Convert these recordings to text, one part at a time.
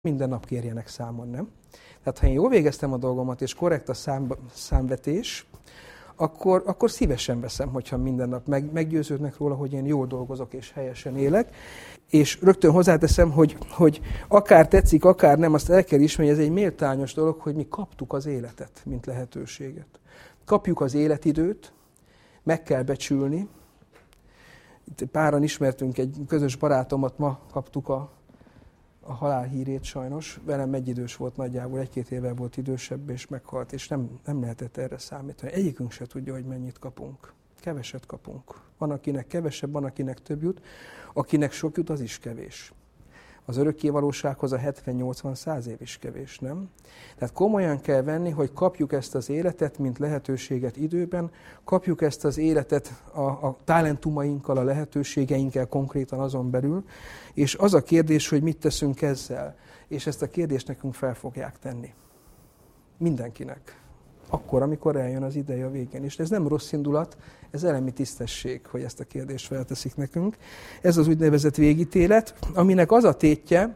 minden nap kérjenek számon, nem? Tehát ha én jól végeztem a dolgomat, és korrekt a számvetés, akkor szívesen veszem, hogyha minden nap meggyőződnek róla, hogy én jól dolgozok és helyesen élek. És rögtön hozzáteszem, hogy akár tetszik, akár nem, azt el kell ismerni, ez egy méltányos dolog, hogy mi kaptuk az életet, mint lehetőséget. Kapjuk az életidőt, meg kell becsülni. Itt páran ismertünk egy közös barátomat, ma kaptuk a halálhírét sajnos. Velem egyidős volt nagyjából, 1-2 évvel volt idősebb, és meghalt, és nem lehetett erre számítani. Egyikünk se tudja, hogy mennyit kapunk. Keveset kapunk. Van, akinek kevesebb, van, akinek több jut. Akinek sok jut, az is kevés. Az örökké valósághoz a 70-80-100 év is kevés, nem? Tehát komolyan kell venni, hogy kapjuk ezt az életet, mint lehetőséget időben, kapjuk ezt az életet a talentumainkkal, a lehetőségeinkkel konkrétan azon belül, és az a kérdés, hogy mit teszünk ezzel, és ezt a kérdést nekünk fel fogják tenni. Mindenkinek. Akkor, amikor eljön az ideje a végén. És ez nem rossz indulat, ez elemi tisztesség, hogy ezt a kérdést felteszik nekünk. Ez az úgynevezett végítélet, aminek az a tétje,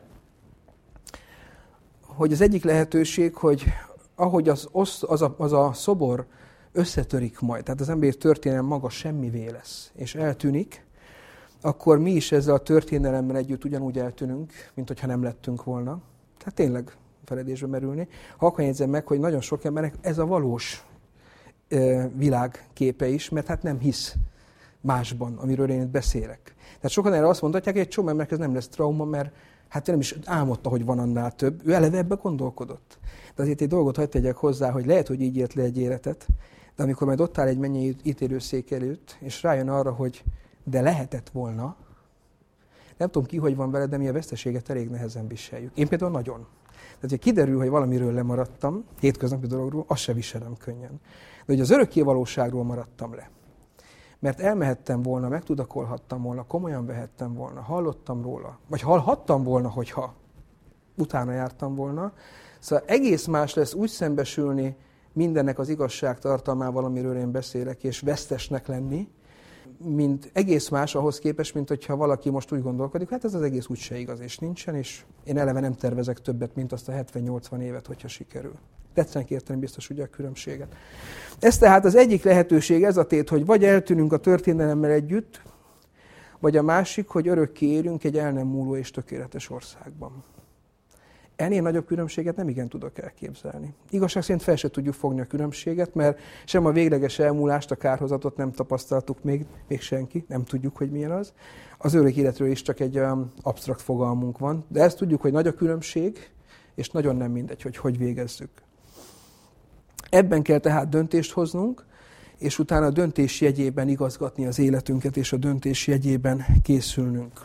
hogy az egyik lehetőség, hogy ahogy az a szobor összetörik majd, tehát az ember történelem maga semmivé lesz, és eltűnik, akkor mi is ezzel a történelemmel együtt ugyanúgy eltűnünk, mint hogyha nem lettünk volna. Tehát tényleg feledésbe merülni. Ha akkor jegyzem meg, hogy nagyon sok embernek ez a valós világképe is, mert hát nem hisz másban, amiről én itt beszélek. Tehát sokan erre azt mondhatják, hogy egy csomó embernek ez nem lesz trauma, mert hát nem is álmodta, hogy van annál több. Ő eleve ebbe gondolkodott. De azért egy dolgot hadd tegyek hozzá, hogy lehet, hogy így élt le egy életet, de amikor majd ott áll egy mennyei ítélőszék előtt, és rájön arra, hogy de lehetett volna, nem tudom ki, hogy van vele, de mi a veszteséget elég nehezen viseljük. Én például nagyon. Tehát, hogy kiderül, hogy valamiről lemaradtam, hétköznapi dologról, azt se viselem könnyen. De hogy az örökké valóságról maradtam le. Mert elmehettem volna, megtudakolhattam volna, komolyan vehettem volna, hallottam róla, vagy hallhattam volna, hogyha utána jártam volna. Szóval egész más lesz úgy szembesülni mindennek az igazságtartalmával, amiről én beszélek, és vesztesnek lenni, mint egész más ahhoz képest, mint hogyha valaki most úgy gondolkodik, hát ez az egész úgyse igaz, és nincsen, és én eleve nem tervezek többet, mint azt a 70-80 évet, hogyha sikerül. Tetszenek érteni biztos ugye a különbséget. Ez tehát az egyik lehetőség, ez a tét, hogy vagy eltűnünk a történelemmel együtt, vagy a másik, hogy örökké élünk egy el nem múló és tökéletes országban. Ennél nagyobb különbséget nem igen tudok elképzelni. Igazság szerint fel se tudjuk fogni a különbséget, mert sem a végleges elmúlást, a kárhozatot nem tapasztaltuk még senki, nem tudjuk, hogy milyen az. Az örök életről is csak egy absztrakt fogalmunk van, de ezt tudjuk, hogy nagy a különbség, és nagyon nem mindegy, hogy végezzük. Ebben kell tehát döntést hoznunk, és utána a döntés jegyében igazgatni az életünket, és a döntés jegyében készülnünk.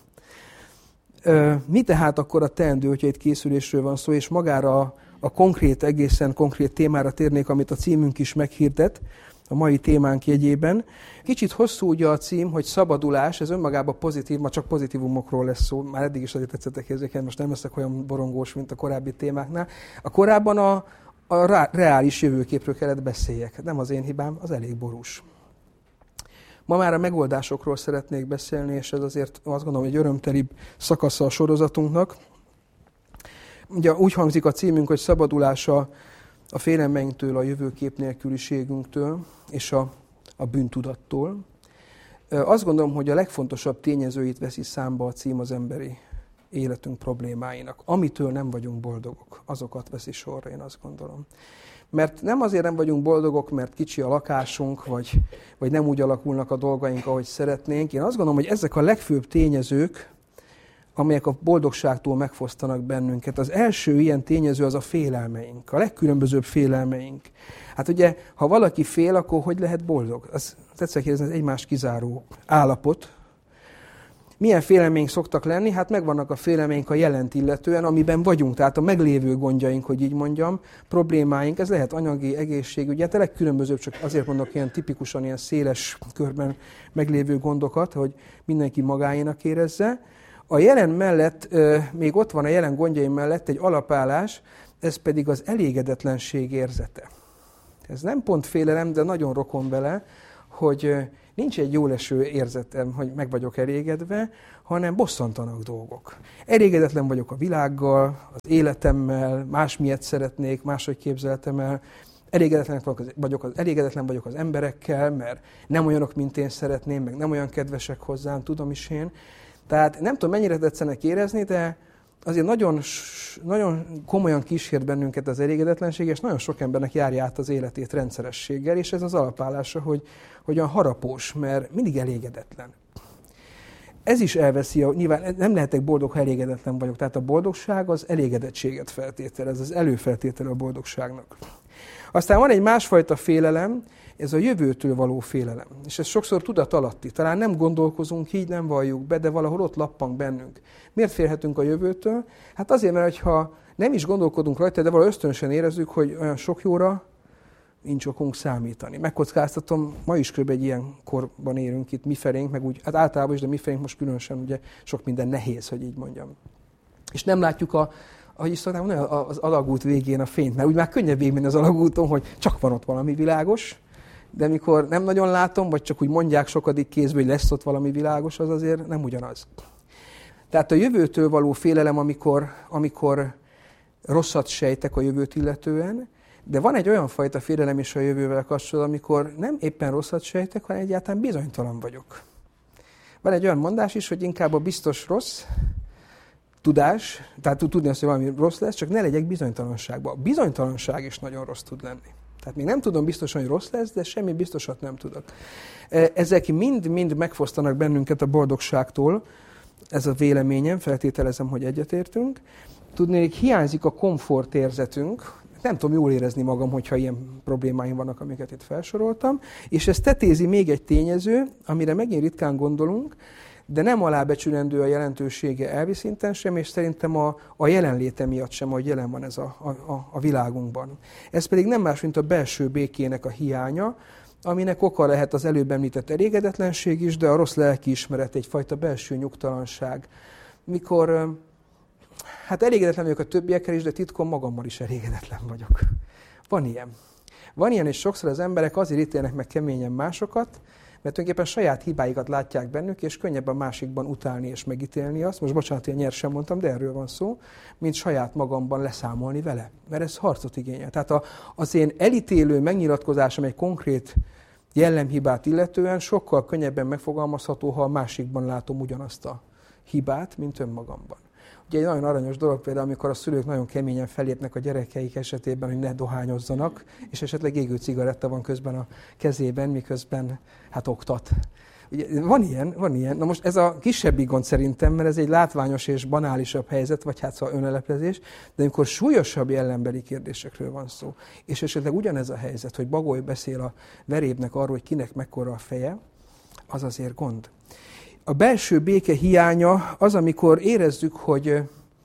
Mi tehát akkor a teendő, hogyha egy készülésről van szó, és magára a konkrét, egészen konkrét témára térnék, amit a címünk is meghirdet, a mai témánk jegyében. Kicsit hosszú ugye a cím, hogy szabadulás, ez önmagában pozitív, ma csak pozitívumokról lesz szó, már eddig is azért tetszettek érzékelni, most nem leszek olyan borongós, mint a korábbi témáknál. A korábban a reális jövőképről kellett beszéljek. Nem az én hibám, az elég borús. Ma már a megoldásokról szeretnék beszélni, és ez azért azt gondolom, hogy örömtelibb szakasza a sorozatunknak. Ugye úgy hangzik a címünk, hogy szabadulása a félelmeinktől, a jövőkép nélküliségünktől és a bűntudattól. Azt gondolom, hogy a legfontosabb tényezőit veszi számba a cím az emberi életünk problémáinak. Amitől nem vagyunk boldogok, azokat veszi sorra, én azt gondolom. Mert nem azért nem vagyunk boldogok, mert kicsi a lakásunk, vagy nem úgy alakulnak a dolgaink, ahogy szeretnénk. Én azt gondolom, hogy ezek a legfőbb tényezők, amelyek a boldogságtól megfosztanak bennünket. Az első ilyen tényező az a félelmeink, a legkülönbözőbb félelmeink. Hát ugye, ha valaki fél, akkor hogy lehet boldog? Az tetszik kérdezni, ez egymást kizáró állapot. Milyen félelmeink szoktak lenni? Hát megvannak a félelmeink a jelent illetően, amiben vagyunk, tehát a meglévő gondjaink, hogy így mondjam, problémáink, ez lehet anyagi, egészségügyi, hát a legkülönbözőbb, csak azért mondok ilyen tipikusan, ilyen széles körben meglévő gondokat, hogy mindenki magáénak érezze. A jelen mellett, még ott van a jelen gondjaim mellett egy alapállás, ez pedig az elégedetlenség érzete. Ez nem pont félelem, de nagyon rokon vele, hogy nincs egy jóleső érzetem, hogy meg vagyok elégedve, hanem bosszantanak dolgok. Elégedetlen vagyok a világgal, az életemmel, másmilyet szeretnék, máshogy képzeltem el. Elégedetlen vagyok az emberekkel, mert nem olyanok, mint én szeretném, meg nem olyan kedvesek hozzám, tudom is én. Tehát nem tudom, mennyire tetszenek érezni, de azért nagyon komolyan kísért bennünket az elégedetlenség, és nagyon sok embernek járja át az életét rendszerességgel, és ez az alapállása, hogy olyan harapós, mert mindig elégedetlen. Ez is elveszi, nyilván nem lehetek boldog, ha elégedetlen vagyok. Tehát a boldogság az elégedettséget feltételez, ez az előfeltétele a boldogságnak. Aztán van egy másfajta félelem, ez a jövőtől való félelem. És ez sokszor tudat alatti. Talán nem gondolkozunk így, nem valljuk be, de valahol ott lappang bennünk. Miért félhetünk a jövőtől? Hát azért, mert ha nem is gondolkodunk rajta, de valahogy ösztönösen érezzük, hogy olyan sok jóra nincs okunk számítani. Megkockáztatom, ma is kb. Egy ilyen korban érünk itt mifelénk, meg úgy, hát általában is, de mifelénk most különösen ugye sok minden nehéz, hogy így mondjam. És nem látjuk ahogy is szoktam mondani, az alagút végén a fényt, mert úgy már könnyebb végigmenni az alagúton, hogy csak van ott valami világos, de mikor nem nagyon látom, vagy csak úgy mondják sokadik kézből, hogy lesz ott valami világos, az azért nem ugyanaz. Tehát a jövőtől való félelem, amikor rosszat sejtek a jövőt illetően, de van egy olyan fajta félelem is a jövővel kapcsolatban, amikor nem éppen rosszat sejtek, hanem egyáltalán bizonytalan vagyok. Van egy olyan mondás is, hogy inkább a biztos rossz, tudás, tehát tudni azt, hogy valami rossz lesz, csak ne legyek bizonytalanságban. A bizonytalanság is nagyon rossz tud lenni. Tehát még nem tudom biztosan, hogy rossz lesz, de semmi biztosat nem tudok. Ezek mind megfosztanak bennünket a boldogságtól, ez a véleményem, feltételezem, hogy egyetértünk. Tudnék, hiányzik a komfortérzetünk, nem tudom jól érezni magam, hogyha ilyen problémáim vannak, amiket itt felsoroltam, és ez tetézi még egy tényező, amire megint ritkán gondolunk, de nem alábecsülendő a jelentősége elvi szinten sem, és szerintem a jelenléte miatt sem, hogy jelen van ez a világunkban. Ez pedig nem más, mint a belső békének a hiánya, aminek oka lehet az előbb említett elégedetlenség is, de a rossz lelkiismeret, egyfajta belső nyugtalanság. Mikor, hát elégedetlen vagyok a többiekkel is, de titkon magammal is elégedetlen vagyok. Van ilyen. Van ilyen, és sokszor az emberek azért ítélnek meg keményen másokat, mert tulajdonképpen saját hibáikat látják bennük, és könnyebb a másikban utálni és megítélni azt, most bocsánat, ilyen nyersen mondtam, de erről van szó, mint saját magamban leszámolni vele. Mert ez harcot igényel. Tehát az én elítélő megnyilatkozásom egy konkrét jellemhibát illetően sokkal könnyebben megfogalmazható, ha a másikban látom ugyanazt a hibát, mint önmagamban. Ugye egy nagyon aranyos dolog például, amikor a szülők nagyon keményen felépnek a gyerekeik esetében, hogy ne dohányozzanak, és esetleg égő cigaretta van közben a kezében, miközben hát oktat. Ugye, van ilyen. Na most ez a kisebbik gond szerintem, mert ez egy látványos és banálisabb helyzet, vagy hát szóval öneleplezés, de amikor súlyosabb jellembeli kérdésekről van szó, és esetleg ugyanez a helyzet, hogy Bagoly beszél a verébnek arról, hogy kinek mekkora a feje, az azért gond. A belső béke hiánya az, amikor érezzük, hogy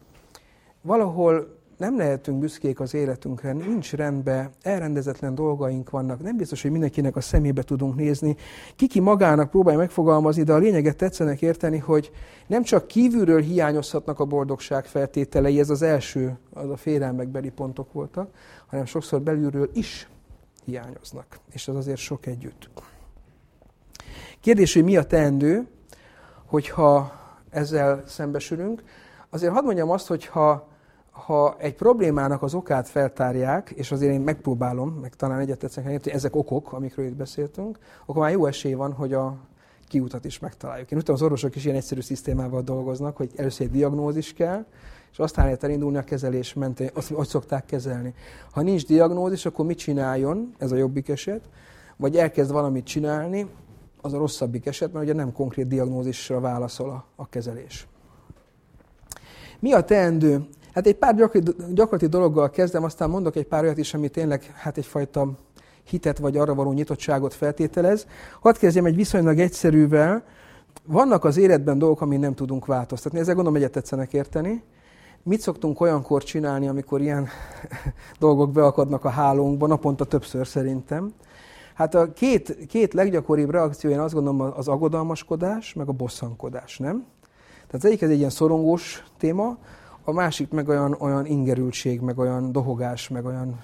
valahol nem lehetünk büszkék az életünkre, nincs rendben, elrendezetlen dolgaink vannak, nem biztos, hogy mindenkinek a szemébe tudunk nézni. Kiki magának próbálja megfogalmazni, de a lényeget tetszenek érteni, hogy nem csak kívülről hiányozhatnak a boldogság feltételei, ez az első, az a félelmekbeli pontok voltak, hanem sokszor belülről is hiányoznak, és az azért sok együtt. Kérdés, hogy mi a teendő, hogyha ezzel szembesülünk. Azért hadd mondjam azt, hogy ha egy problémának az okát feltárják, és azért én megpróbálom, meg talán egyetetszenek, hogy ezek okok, amikről itt beszéltünk, akkor már jó esély van, hogy a kiutat is megtaláljuk. Én tudom, az orvosok is ilyen egyszerű szisztémával dolgoznak, hogy először egy diagnózis kell, és aztán lehet elindulni a kezelés mentén, azt, hogy szokták kezelni. Ha nincs diagnózis, akkor mit csináljon, ez a jobbik eset, vagy elkezd valamit csinálni, az a rosszabbik eset, mert ugye nem konkrét diagnózisra válaszol a kezelés. Mi a teendő? Hát egy pár gyakorlati dologgal kezdem, aztán mondok egy pár olyat is, ami tényleg hát egyfajta hitet vagy arra való nyitottságot feltételez. Hadd kezdjem egy viszonylag egyszerűvel. Vannak az életben dolgok, amin nem tudunk változtatni. Ezzel gondolom egyet tetszenek érteni. Mit szoktunk olyankor csinálni, amikor ilyen dolgok beakadnak a hálónkba, naponta többször szerintem? Hát a két leggyakoribb reakció, én azt gondolom, az aggodalmaskodás, meg a bosszankodás, nem? Tehát az egyik ez egy ilyen szorongós téma, a másik meg olyan ingerültség, meg olyan dohogás, meg olyan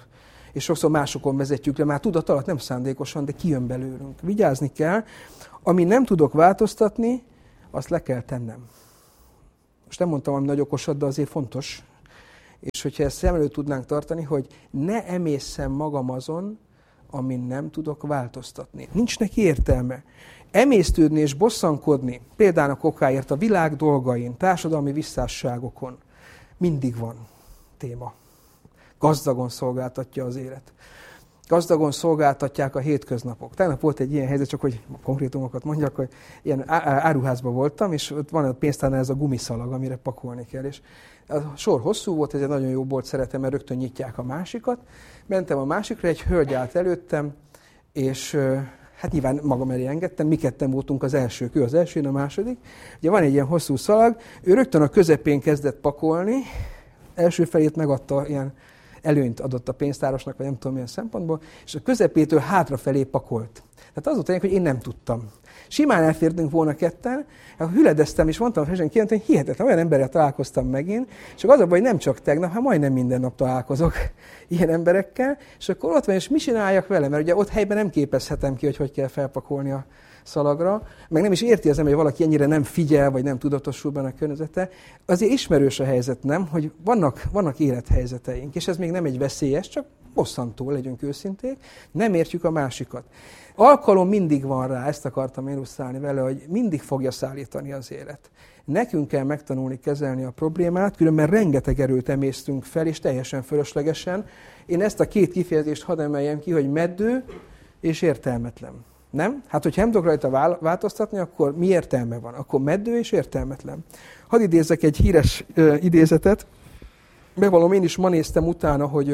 és sokszor másokon vezetjük le, már tudat alatt, nem szándékosan, de kijön belőlünk. Vigyázni kell, ami nem tudok változtatni, azt le kell tennem. Most nem mondtam, ami nagy okosat, de azért fontos. És hogyha ezt szem előtt tudnánk tartani, hogy ne emésszem magam azon, amin nem tudok változtatni. Nincs neki értelme. Emésztődni és bosszankodni, például a kokáért a világ dolgain, társadalmi visszásságokon, mindig van téma. Gazdagon szolgáltatja az élet. Gazdagon szolgáltatják a hétköznapok. Tegnap volt egy ilyen helyzet, csak hogy konkrétumokat mondjak, hogy ilyen áruházban voltam, és ott van a pénztárnál ez a gumiszalag, amire pakolni kell. És a sor hosszú volt, ez egy nagyon jó bolt, szeretem, mert rögtön nyitják a másikat. Mentem a másikra, egy hölgy állt előttem, és hát nyilván magam elé engedtem, mi ketten voltunk az elsők, ő az első, én a második. Ugye van egy ilyen hosszú szalag, ő rögtön a közepén kezdett pakolni, első felét megadta, ilyen előnyt adott a pénztárosnak, vagy nem tudom milyen szempontból, és a közepétől hátrafelé pakolt. Tehát az volt a hogy én nem tudtam. Simán elfértünk volna ketten, hüledeztem, és mondtam a felsőn hogy hihetetlen, olyan emberrel találkoztam megint, és az a baj, hogy nem csak tegnap, hanem majdnem minden nap találkozok ilyen emberekkel, és akkor ott van, és mi csináljak vele, mert ugye ott helyben nem képezhetem ki, hogy kell felpakolni a szalagra, meg nem is érti az ember, hogy valaki ennyire nem figyel, vagy nem tudatosul benne a környezete. Azért ismerős a helyzet, nem? Hogy vannak élethelyzeteink, és ez még nem egy veszélyes, csak bosszantó, legyünk őszinték, nem értjük a másikat. Alkalom mindig van rá, ezt akartam illusztrálni vele, hogy mindig fogja szállítani az élet. Nekünk kell megtanulni kezelni a problémát, különben rengeteg erőt emésztünk fel, és teljesen fölöslegesen. Én ezt a két kifejezést hadd emeljem ki, hogy meddő és értelmetlen. Nem? Hát, hogyha nem tudok rajta változtatni, akkor mi értelme van? Akkor meddő és értelmetlen. Hadd idézzek egy híres idézetet. Bevallom, én is ma néztem utána, hogy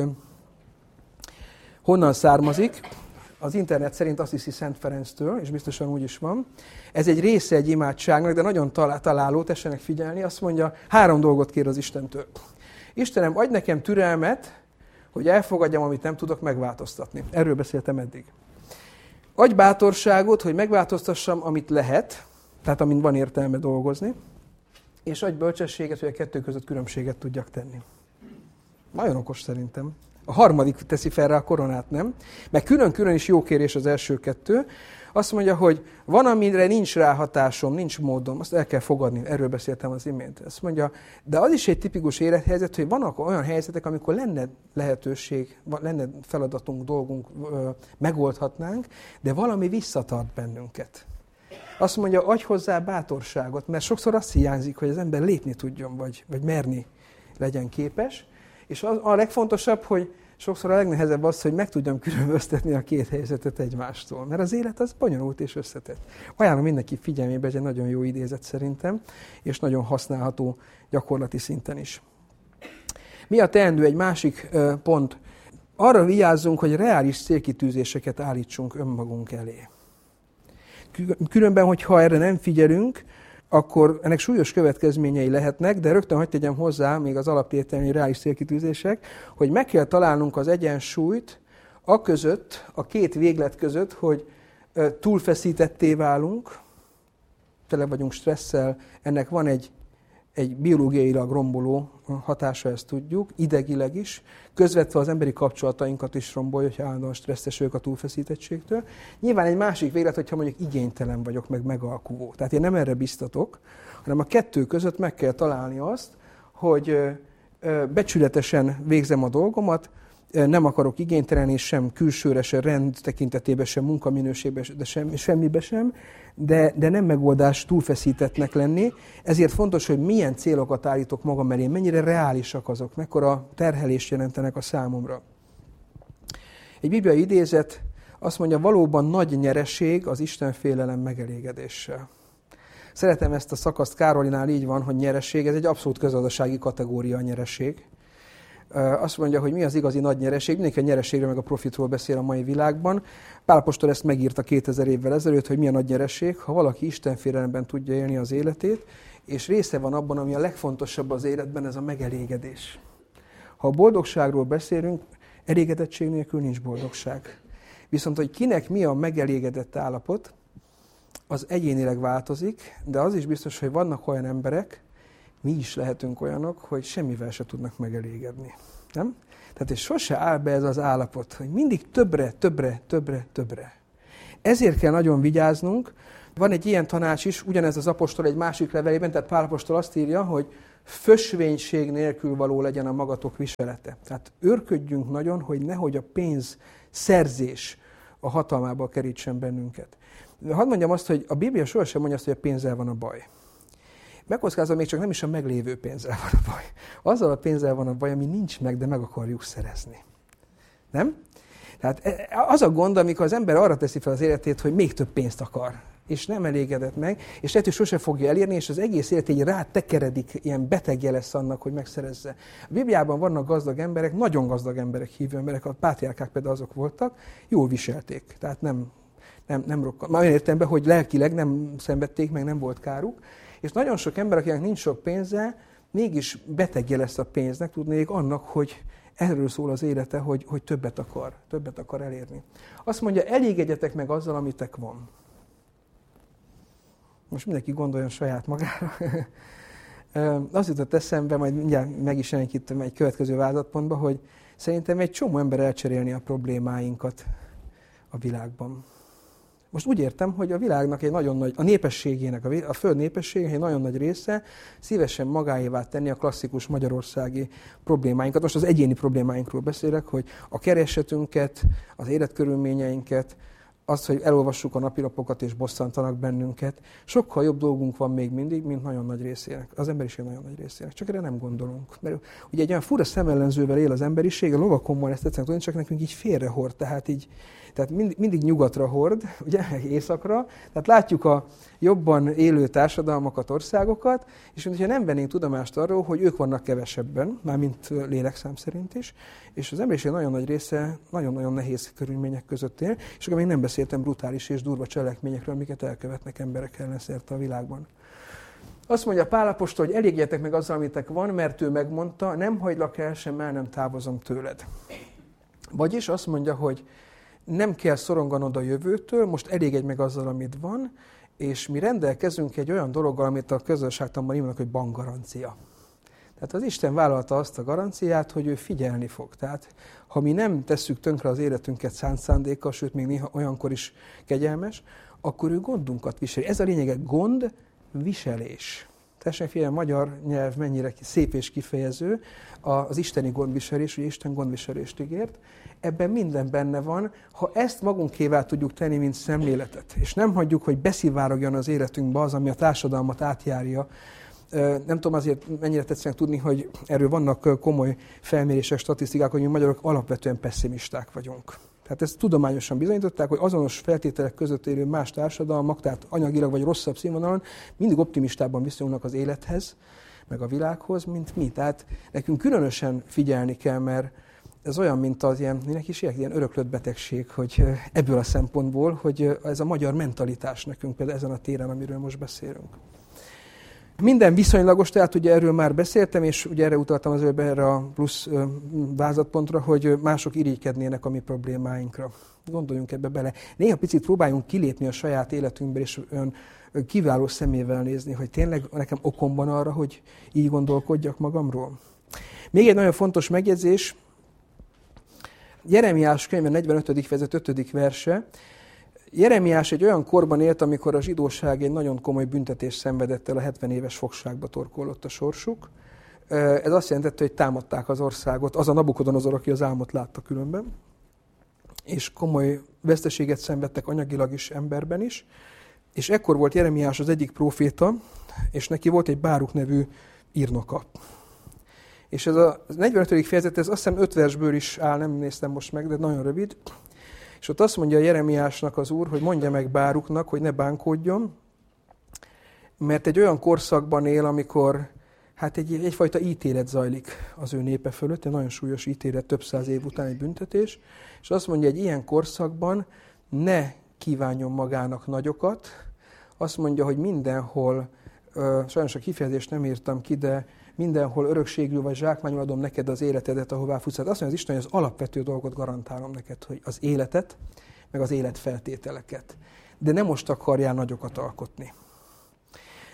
honnan származik. Az internet szerint azt hiszi Szent Ferenctől, és biztosan úgy is van. Ez egy része egy imádságnak, de nagyon találó, tessenek figyelni. Azt mondja, 3 dolgot kér az Istentől. Istenem, adj nekem türelmet, hogy elfogadjam, amit nem tudok megváltoztatni. Erről beszéltem eddig. Adj bátorságot, hogy megváltoztassam, amit lehet, tehát amin van értelme dolgozni, és adj bölcsességet, hogy a kettő között különbséget tudjak tenni. Nagyon okos szerintem. A harmadik teszi fel rá a koronát, nem? Meg külön-külön is jó kérés az első 2. Azt mondja, hogy van, amire nincs ráhatásom, nincs módom, azt el kell fogadni, erről beszéltem az imént. Azt mondja, de az is egy tipikus élethelyzet, hogy vannak olyan helyzetek, amikor lenne lehetőség, lenne feladatunk, dolgunk, megoldhatnánk, de valami visszatart bennünket. Azt mondja, adj hozzá bátorságot, mert sokszor azt hiányzik, hogy az ember lépni tudjon, vagy merni legyen képes. És a legfontosabb, hogy sokszor a legnehezebb az, hogy meg tudjam különböztetni a két helyzetet egymástól. Mert az élet az bonyolult és összetett. Ajánlom mindenki figyelmébe, ez egy nagyon jó idézet szerintem, és nagyon használható gyakorlati szinten is. Mi a teendő? Egy másik pont. Arra vigyázzunk, hogy reális célkitűzéseket állítsunk önmagunk elé. Különben, hogyha erre nem figyelünk, akkor ennek súlyos következményei lehetnek, de rögtön hadd tegyem hozzá még az alapértelmi reális célkitűzések, hogy meg kell találnunk az egyensúlyt a között, a két véglet között, hogy túlfeszítetté válunk, tele vagyunk stresszel, ennek van egy biológiailag romboló hatása, ezt tudjuk, idegileg is, közvetve az emberi kapcsolatainkat is rombolja, hogyha állandóan stresszes vagyok a túlfeszítettségtől. Nyilván egy másik véglet, hogyha mondjuk igénytelen vagyok, meg megalkuvó. Tehát én nem erre biztatok, hanem a kettő között meg kell találni azt, hogy becsületesen végzem a dolgomat, nem akarok igénytelen és sem külsőre, sem rend tekintetében, sem munkaminőségben, de semmibe sem, de nem megoldás túlfeszítettnek lenni. Ezért fontos, hogy milyen célokat állítok magam elé, mennyire reálisak azok, mekkora terhelést jelentenek a számomra. Egy bibliai idézet azt mondja, valóban nagy nyereség az Istenfélelem megelégedéssel. Szeretem ezt a szakaszt, Károlinál így van, hogy nyereség, ez egy abszolút közgazdasági kategória a nyereség. Azt mondja, hogy mi az igazi nagy nyereség. Mindenki a nyereségről meg a profitról beszél a mai világban. Pál apostol ezt megírta 2000 évvel ezelőtt, hogy mi a nagy nyereség, ha valaki Istenfélelemben tudja élni az életét, és része van abban, ami a legfontosabb az életben, ez a megelégedés. Ha a boldogságról beszélünk, elégedettség nélkül nincs boldogság. Viszont, hogy kinek mi a megelégedett állapot, az egyénileg változik, de az is biztos, hogy vannak olyan emberek, mi is lehetünk olyanok, hogy semmivel se tudnak megelégedni. Nem? Tehát és sose áll be ez az állapot, hogy mindig többre. Ezért kell nagyon vigyáznunk. Van egy ilyen tanács is, ugyanez az apostol egy másik levelében, tehát Pál apostol azt írja, hogy fösvénység nélkül való legyen a magatok viselete. Tehát őrködjünk nagyon, hogy nehogy a pénz szerzés a hatalmába kerítsen bennünket. Hadd mondjam azt, hogy a Biblia sohasem mondja azt, hogy a pénzzel van a baj. Megkockázom, még csak nem is a meglévő pénzzel van a baj. Azzal a pénzzel van a baj, ami nincs meg, de meg akarjuk szerezni. Nem? Tehát az a gond, amikor az ember arra teszi fel az életét, hogy még több pénzt akar, és nem elégedett meg, és lehet, hogy sose fogja elérni, és az egész élet így rátekeredik, ilyen betegje lesz annak, hogy megszerezze. A Bibliában vannak gazdag emberek, nagyon gazdag emberek, hívő emberek, a pátriárkák például azok voltak, jól viselték, tehát nem rokkant. Már olyan értelemben, hogy lelkileg nem szenvedték, meg nem volt káruk, és nagyon sok ember, akinek nincs sok pénze, mégis betegje lesz a pénznek, tudnék annak, hogy erről szól az élete, hogy többet akar elérni. Azt mondja, elégedjetek meg azzal, amitek van. Most mindenki gondoljon saját magára. Az jutott eszembe, majd mindjárt meg is jelenik itt egy következő vázatpontba, hogy szerintem egy csomó ember elcserélni a problémáinkat a világban. Most úgy értem, hogy a világnak egy nagyon nagy, a népességének, a föld népességének egy nagyon nagy része szívesen magáévá tenni a klasszikus magyarországi problémáinkat. Most az egyéni problémáinkról beszélek, hogy a keresetünket, az életkörülményeinket, azt, hogy elolvassuk a napilapokat és bosszantanak bennünket. Sokkal jobb dolgunk van még mindig, mint nagyon nagy részének. Az emberiség nagyon nagy részének. Csak erre nem gondolunk. Mert ugye egy olyan fura szemellenzővel él az emberiség, a lovakommal ezt tetszenek tudni, csak nekünk így félrehord, tehát mindig nyugatra hord, ugye, északra. Tehát látjuk a jobban élő társadalmakat, országokat, és mintha nem vennénk tudomást arról, hogy ők vannak kevesebben, mármint lélekszám szerint is, és az emberiség nagyon nagy része nagyon-nagyon nehéz körülmények között él, és akkor még nem beszéltem brutális és durva cselekményekről, amiket elkövetnek emberek ellen szerte a világban. Azt mondja Pál apostol, hogy elégjetek meg azzal, amitek van, mert ő megmondta, nem hagylak el, sem el nem távozom tőled. Vagyis azt mondja, hogy nem kell szoronganod a jövőtől, most elégedj meg azzal, amit van, és mi rendelkezünk egy olyan dologgal, amit a közösségtanban hívnak, hogy bankgarancia. Tehát az Isten vállalta azt a garanciát, hogy ő figyelni fog. Tehát ha mi nem tesszük tönkre az életünket szánt szándékkal, sőt még néha olyankor is kegyelmes, akkor ő gondunkat viseli. Ez a lényege, gondviselés. Tessék figyelni, a magyar nyelv mennyire szép és kifejező, az isteni gondviselés, ugye Isten gondviselést ígért. Ebben minden benne van, ha ezt magunkévá tudjuk tenni, mint szemléletet, és nem hagyjuk, hogy beszivárogjon az életünkbe az, ami a társadalmat átjárja. Nem tudom azért mennyire tetszenek tudni, hogy erről vannak komoly felmérések, statisztikák, hogy mi magyarok alapvetően pessimisták vagyunk. Tehát ezt tudományosan bizonyították, hogy azonos feltételek között élő más társadalmak, tehát anyagilag vagy rosszabb színvonalon mindig optimistában viszonyulnak az élethez, meg a világhoz, mint mi. Tehát nekünk különösen figyelni kell, mert ez olyan, mint az ilyen öröklött betegség, hogy ebből a szempontból, hogy ez a magyar mentalitás nekünk például ezen a téren, amiről most beszélünk. Minden viszonylagos, tehát ugye erről már beszéltem, és ugye erre utaltam az előbb erre a plusz vázatpontra, hogy mások irigykednének a mi problémáinkra. Gondoljunk ebbe bele. Néha picit próbáljunk kilépni a saját életünkbe, és olyan kiváló szemével nézni, hogy tényleg nekem okom van arra, hogy így gondolkodjak magamról. Még egy nagyon fontos megjegyzés, Jeremiás könyve 45. fejezet 5. verse. Jeremiás egy olyan korban élt, amikor a zsidóság egy nagyon komoly büntetést szenvedett el, a 70 éves fogságba torkollott a sorsuk. Ez azt jelentette, hogy támadták az országot, az a Nabukodonozor, aki az álmot látta különben, és komoly veszteséget szenvedtek anyagilag is, emberben is. És ekkor volt Jeremiás az egyik próféta, és neki volt egy Báruk nevű írnoka. És ez a 45. fejezet, ez azt hiszem 5 versből is áll, nem néztem most meg, de nagyon rövid. És ott azt mondja Jeremiásnak az Úr, hogy mondja meg Báruknak, hogy ne bánkódjon, mert egy olyan korszakban él, amikor egyfajta ítélet zajlik az ő népe fölött, egy nagyon súlyos ítélet, több száz év után egy büntetés, és azt mondja, egy ilyen korszakban ne kívánjon magának nagyokat, azt mondja, hogy mindenhol, sajnos a kifejezést nem írtam ki, de mindenhol örökségül vagy zsákmányul adom neked az életedet, ahová futsz. Azt mondja az Isten, hogy az alapvető dolgot garantálom neked, hogy az életet, meg az életfeltételeket. De nem most akarjál nagyokat alkotni.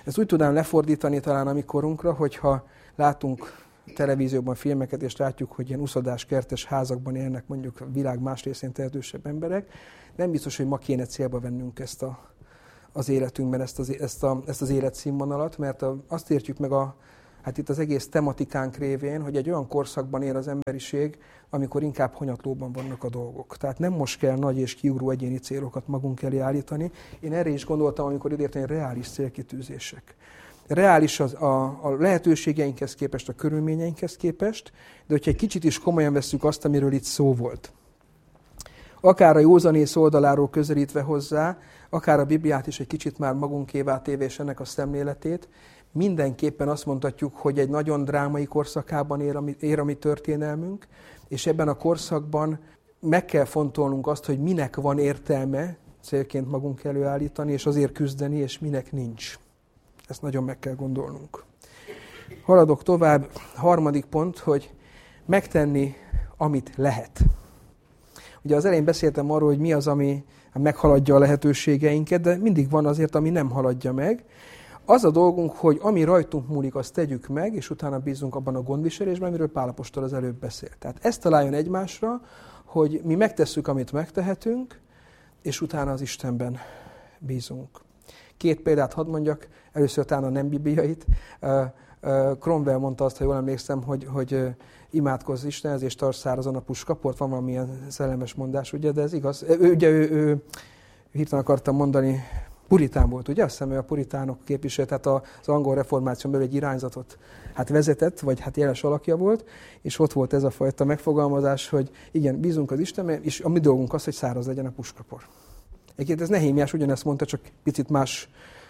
Ezt úgy tudnám lefordítani talán a mi korunkra, hogyha látunk televízióban filmeket, és látjuk, hogy ilyen uszodás kertes házakban élnek mondjuk a világ más részén tehetősebb emberek. Nem biztos, hogy ma kéne célba vennünk az életünkben ezt az életszínvonalat, mert azt értjük meg hát itt az egész tematikánk révén, hogy egy olyan korszakban él az emberiség, amikor inkább hanyatlóban vannak a dolgok. Tehát nem most kell nagy és kiugró egyéni célokat magunk elé állítani. Én erre is gondoltam, amikor idértem, reális célkitűzések. Reális a lehetőségeinkhez képest, a körülményeinkhez képest, de hogyha egy kicsit is komolyan vesszük azt, amiről itt szó volt. Akár a józanész oldaláról közelítve hozzá, akár a Bibliát is egy kicsit már magunkévá téve és ennek a szemléletét, mindenképpen azt mondhatjuk, hogy egy nagyon drámai korszakában ér a mi történelmünk, és ebben a korszakban meg kell fontolnunk azt, hogy minek van értelme célként magunk előállítani, és azért küzdeni, és minek nincs. Ezt nagyon meg kell gondolnunk. Haladok tovább. Harmadik pont, hogy megtenni, amit lehet. Ugye az elején beszéltem arról, hogy mi az, ami meghaladja a lehetőségeinket, de mindig van azért, ami nem haladja meg. Az a dolgunk, hogy ami rajtunk múlik, azt tegyük meg, és utána bízunk abban a gondviselésben, amiről Pál apostol az előbb beszélt. Tehát ezt találjon egymásra, hogy mi megtesszük, amit megtehetünk, és utána az Istenben bízunk. 2 példát hadd mondjak, először talán a nem bibliait. Cromwell mondta azt, ha jól emlékszem, hogy imádkozz Istenhez, és tarts szárazon a puskaport, van valamilyen szellemes mondás, ugye, de ez igaz. Ő hirtelen akartam mondani, puritán volt, ugye? Azt hiszem, ő a puritánok képviselt, tehát az angol reformáción belül egy irányzatot vezetett, vagy jeles alakja volt, és ott volt ez a fajta megfogalmazás, hogy igen, bízunk az Istenben, és a mi dolgunk az, hogy száraz legyen a puskapor. Egyébként ez Nehémiás ugyanezt mondta, csak picit más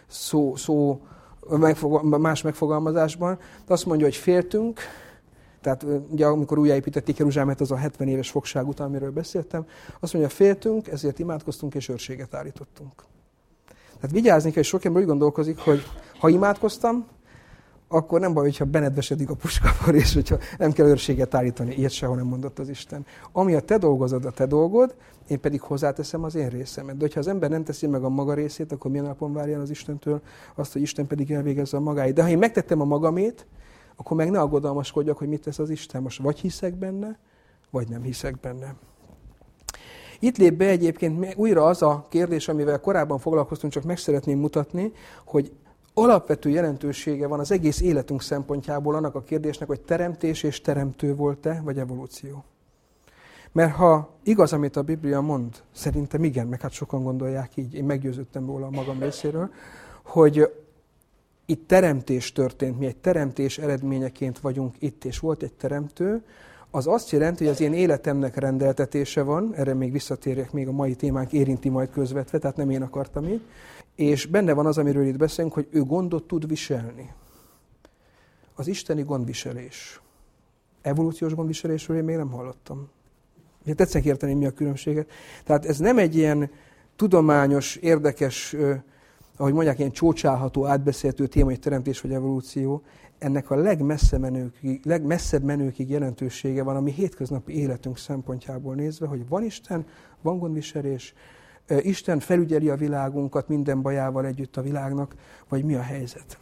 más megfogalmazásban. De azt mondja, hogy féltünk, tehát ugye amikor újjáépítették Jeruzsálemet, az a 70 éves fogság után, amiről beszéltem, azt mondja, féltünk, ezért imádkoztunk és őrséget állítottunk. Tehát vigyázni kell, és sok ember úgy gondolkozik, hogy ha imádkoztam, akkor nem baj, hogyha benedvesedik a puskapor, és hogyha nem kell őrséget állítani. Ilyet sehol nem mondott az Isten. Ami a te dolgozod, a te dolgod, én pedig hozzáteszem az én részemet. De hogyha az ember nem teszi meg a maga részét, akkor milyen napon várja az Istentől azt, hogy Isten pedig elvégezze a magáit. De ha én megtettem a magamét, akkor meg ne aggodalmaskodjak, hogy mit tesz az Isten. Most vagy hiszek benne, vagy nem hiszek benne. Itt lép be egyébként újra az a kérdés, amivel korábban foglalkoztunk, csak meg szeretném mutatni, hogy alapvető jelentősége van az egész életünk szempontjából annak a kérdésnek, hogy teremtés és teremtő volt-e, vagy evolúció. Mert ha igaz, amit a Biblia mond, szerintem igen, meg hát sokan gondolják így, én meggyőződtem róla a magam részéről, hogy itt teremtés történt, mi egy teremtés eredményeként vagyunk itt, és volt egy teremtő, az azt jelenti, hogy az én életemnek rendeltetése van, erre még visszatérjek, még a mai témánk érinti majd közvetve, tehát nem én akartam így, és benne van az, amiről itt beszélünk, hogy ő gondot tud viselni. Az isteni gondviselés. Evolúciós gondviselésről én még nem hallottam. Ugye tetszik érteni, mi a különbséget. Tehát ez nem egy ilyen tudományos, érdekes, ahogy mondják, ilyen csócsálható, átbeszélhető téma, hogy teremtés vagy evolúció. Ennek a legmesszebb menőkig jelentősége van, ami hétköznapi életünk szempontjából nézve, hogy van Isten, van gondviselés, Isten felügyeli a világunkat minden bajával együtt a világnak, vagy mi a helyzet.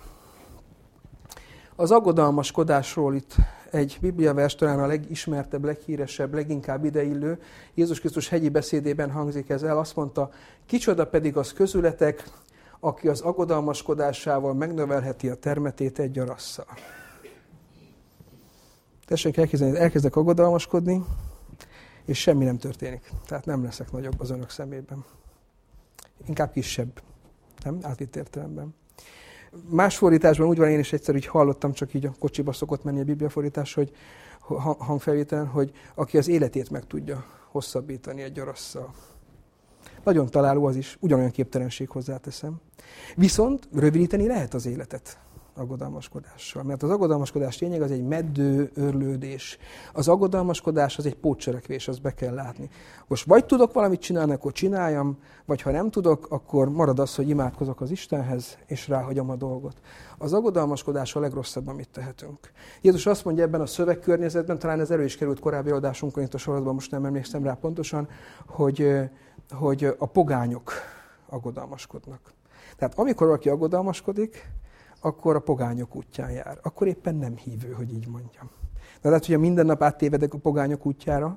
Az aggodalmaskodásról itt egy bibliavers, talán a legismertebb, leghíresebb, leginkább ideillő, Jézus Krisztus hegyi beszédében hangzik ez el, azt mondta, kicsoda pedig az közületek, aki az aggodalmaskodásával megnövelheti a termetét egy gyarasszal. Tessék elkezdek aggodalmaskodni, és semmi nem történik. Tehát nem leszek nagyobb az önök szemében. Inkább kisebb. Nem? Átvitt értelemben. Más fordításban úgy van, én is egyszer így hallottam, csak így a kocsiba szokott menni a bibliafordítás, hogy hangfelvételen, hogy aki az életét meg tudja hosszabbítani egy gyarasszal. Nagyon találó az is, ugyanolyan képtelenség, hozzáteszem. Viszont rövidíteni lehet az életet aggodalmaskodással. Mert az aggodalmaskodás lényeg az egy meddő őrlődés. Az aggodalmaskodás az egy pótcselekvés, azt be kell látni. Most vagy tudok valamit csinálni, akkor csináljam, vagy ha nem tudok, akkor marad az, hogy imádkozok az Istenhez, és ráhagyom a dolgot. Az aggodalmaskodás a legrosszabb, amit tehetünk. Jézus azt mondja ebben a szövegkörnyezetben, talán ez elő is került korábbi adásunkon, itt a sorozatban most nem emlékszem rá pontosan, hogy a pogányok aggodalmaskodnak. Tehát amikor valaki aggodalmaskodik, akkor a pogányok útján jár. Akkor éppen nem hívő, hogy így mondjam. De lehet, hogyha minden nap áttévedek a pogányok útjára,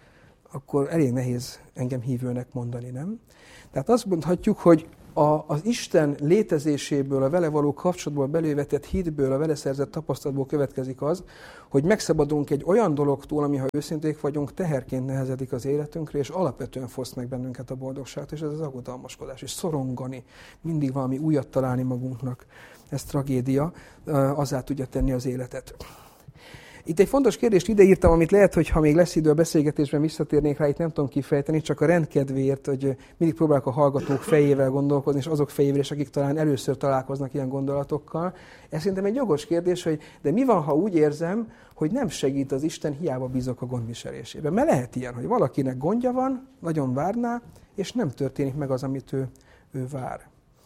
akkor elég nehéz engem hívőnek mondani, nem? Tehát azt mondhatjuk, hogy az Isten létezéséből, a vele való kapcsolatból belővetett hitből, a vele szerzett tapasztalatból következik az, hogy megszabadulunk egy olyan dologtól, ami, ha őszinték vagyunk, teherként nehezedik az életünkre, és alapvetően foszt meg bennünket a boldogságot, és ez az aggodalmaskodás, és szorongani, mindig valami újat találni magunknak. Ez tragédia, azzá tudja tenni az életet. Itt egy fontos kérdést ideírtam, amit lehet, hogy ha még lesz idő a beszélgetésben visszatérnék rá, itt nem tudom kifejteni, csak a rendkedvéért, hogy mindig próbálok a hallgatók fejével gondolkozni, és azok fejével is, akik talán először találkoznak ilyen gondolatokkal. Ez szerintem egy jogos kérdés, hogy de mi van, ha úgy érzem, hogy nem segít az Isten, hiába bízok a gondviselésében. Mert lehet ilyen, hogy valakinek gondja van, nagyon várná, és nem történik meg az, amit ő vár.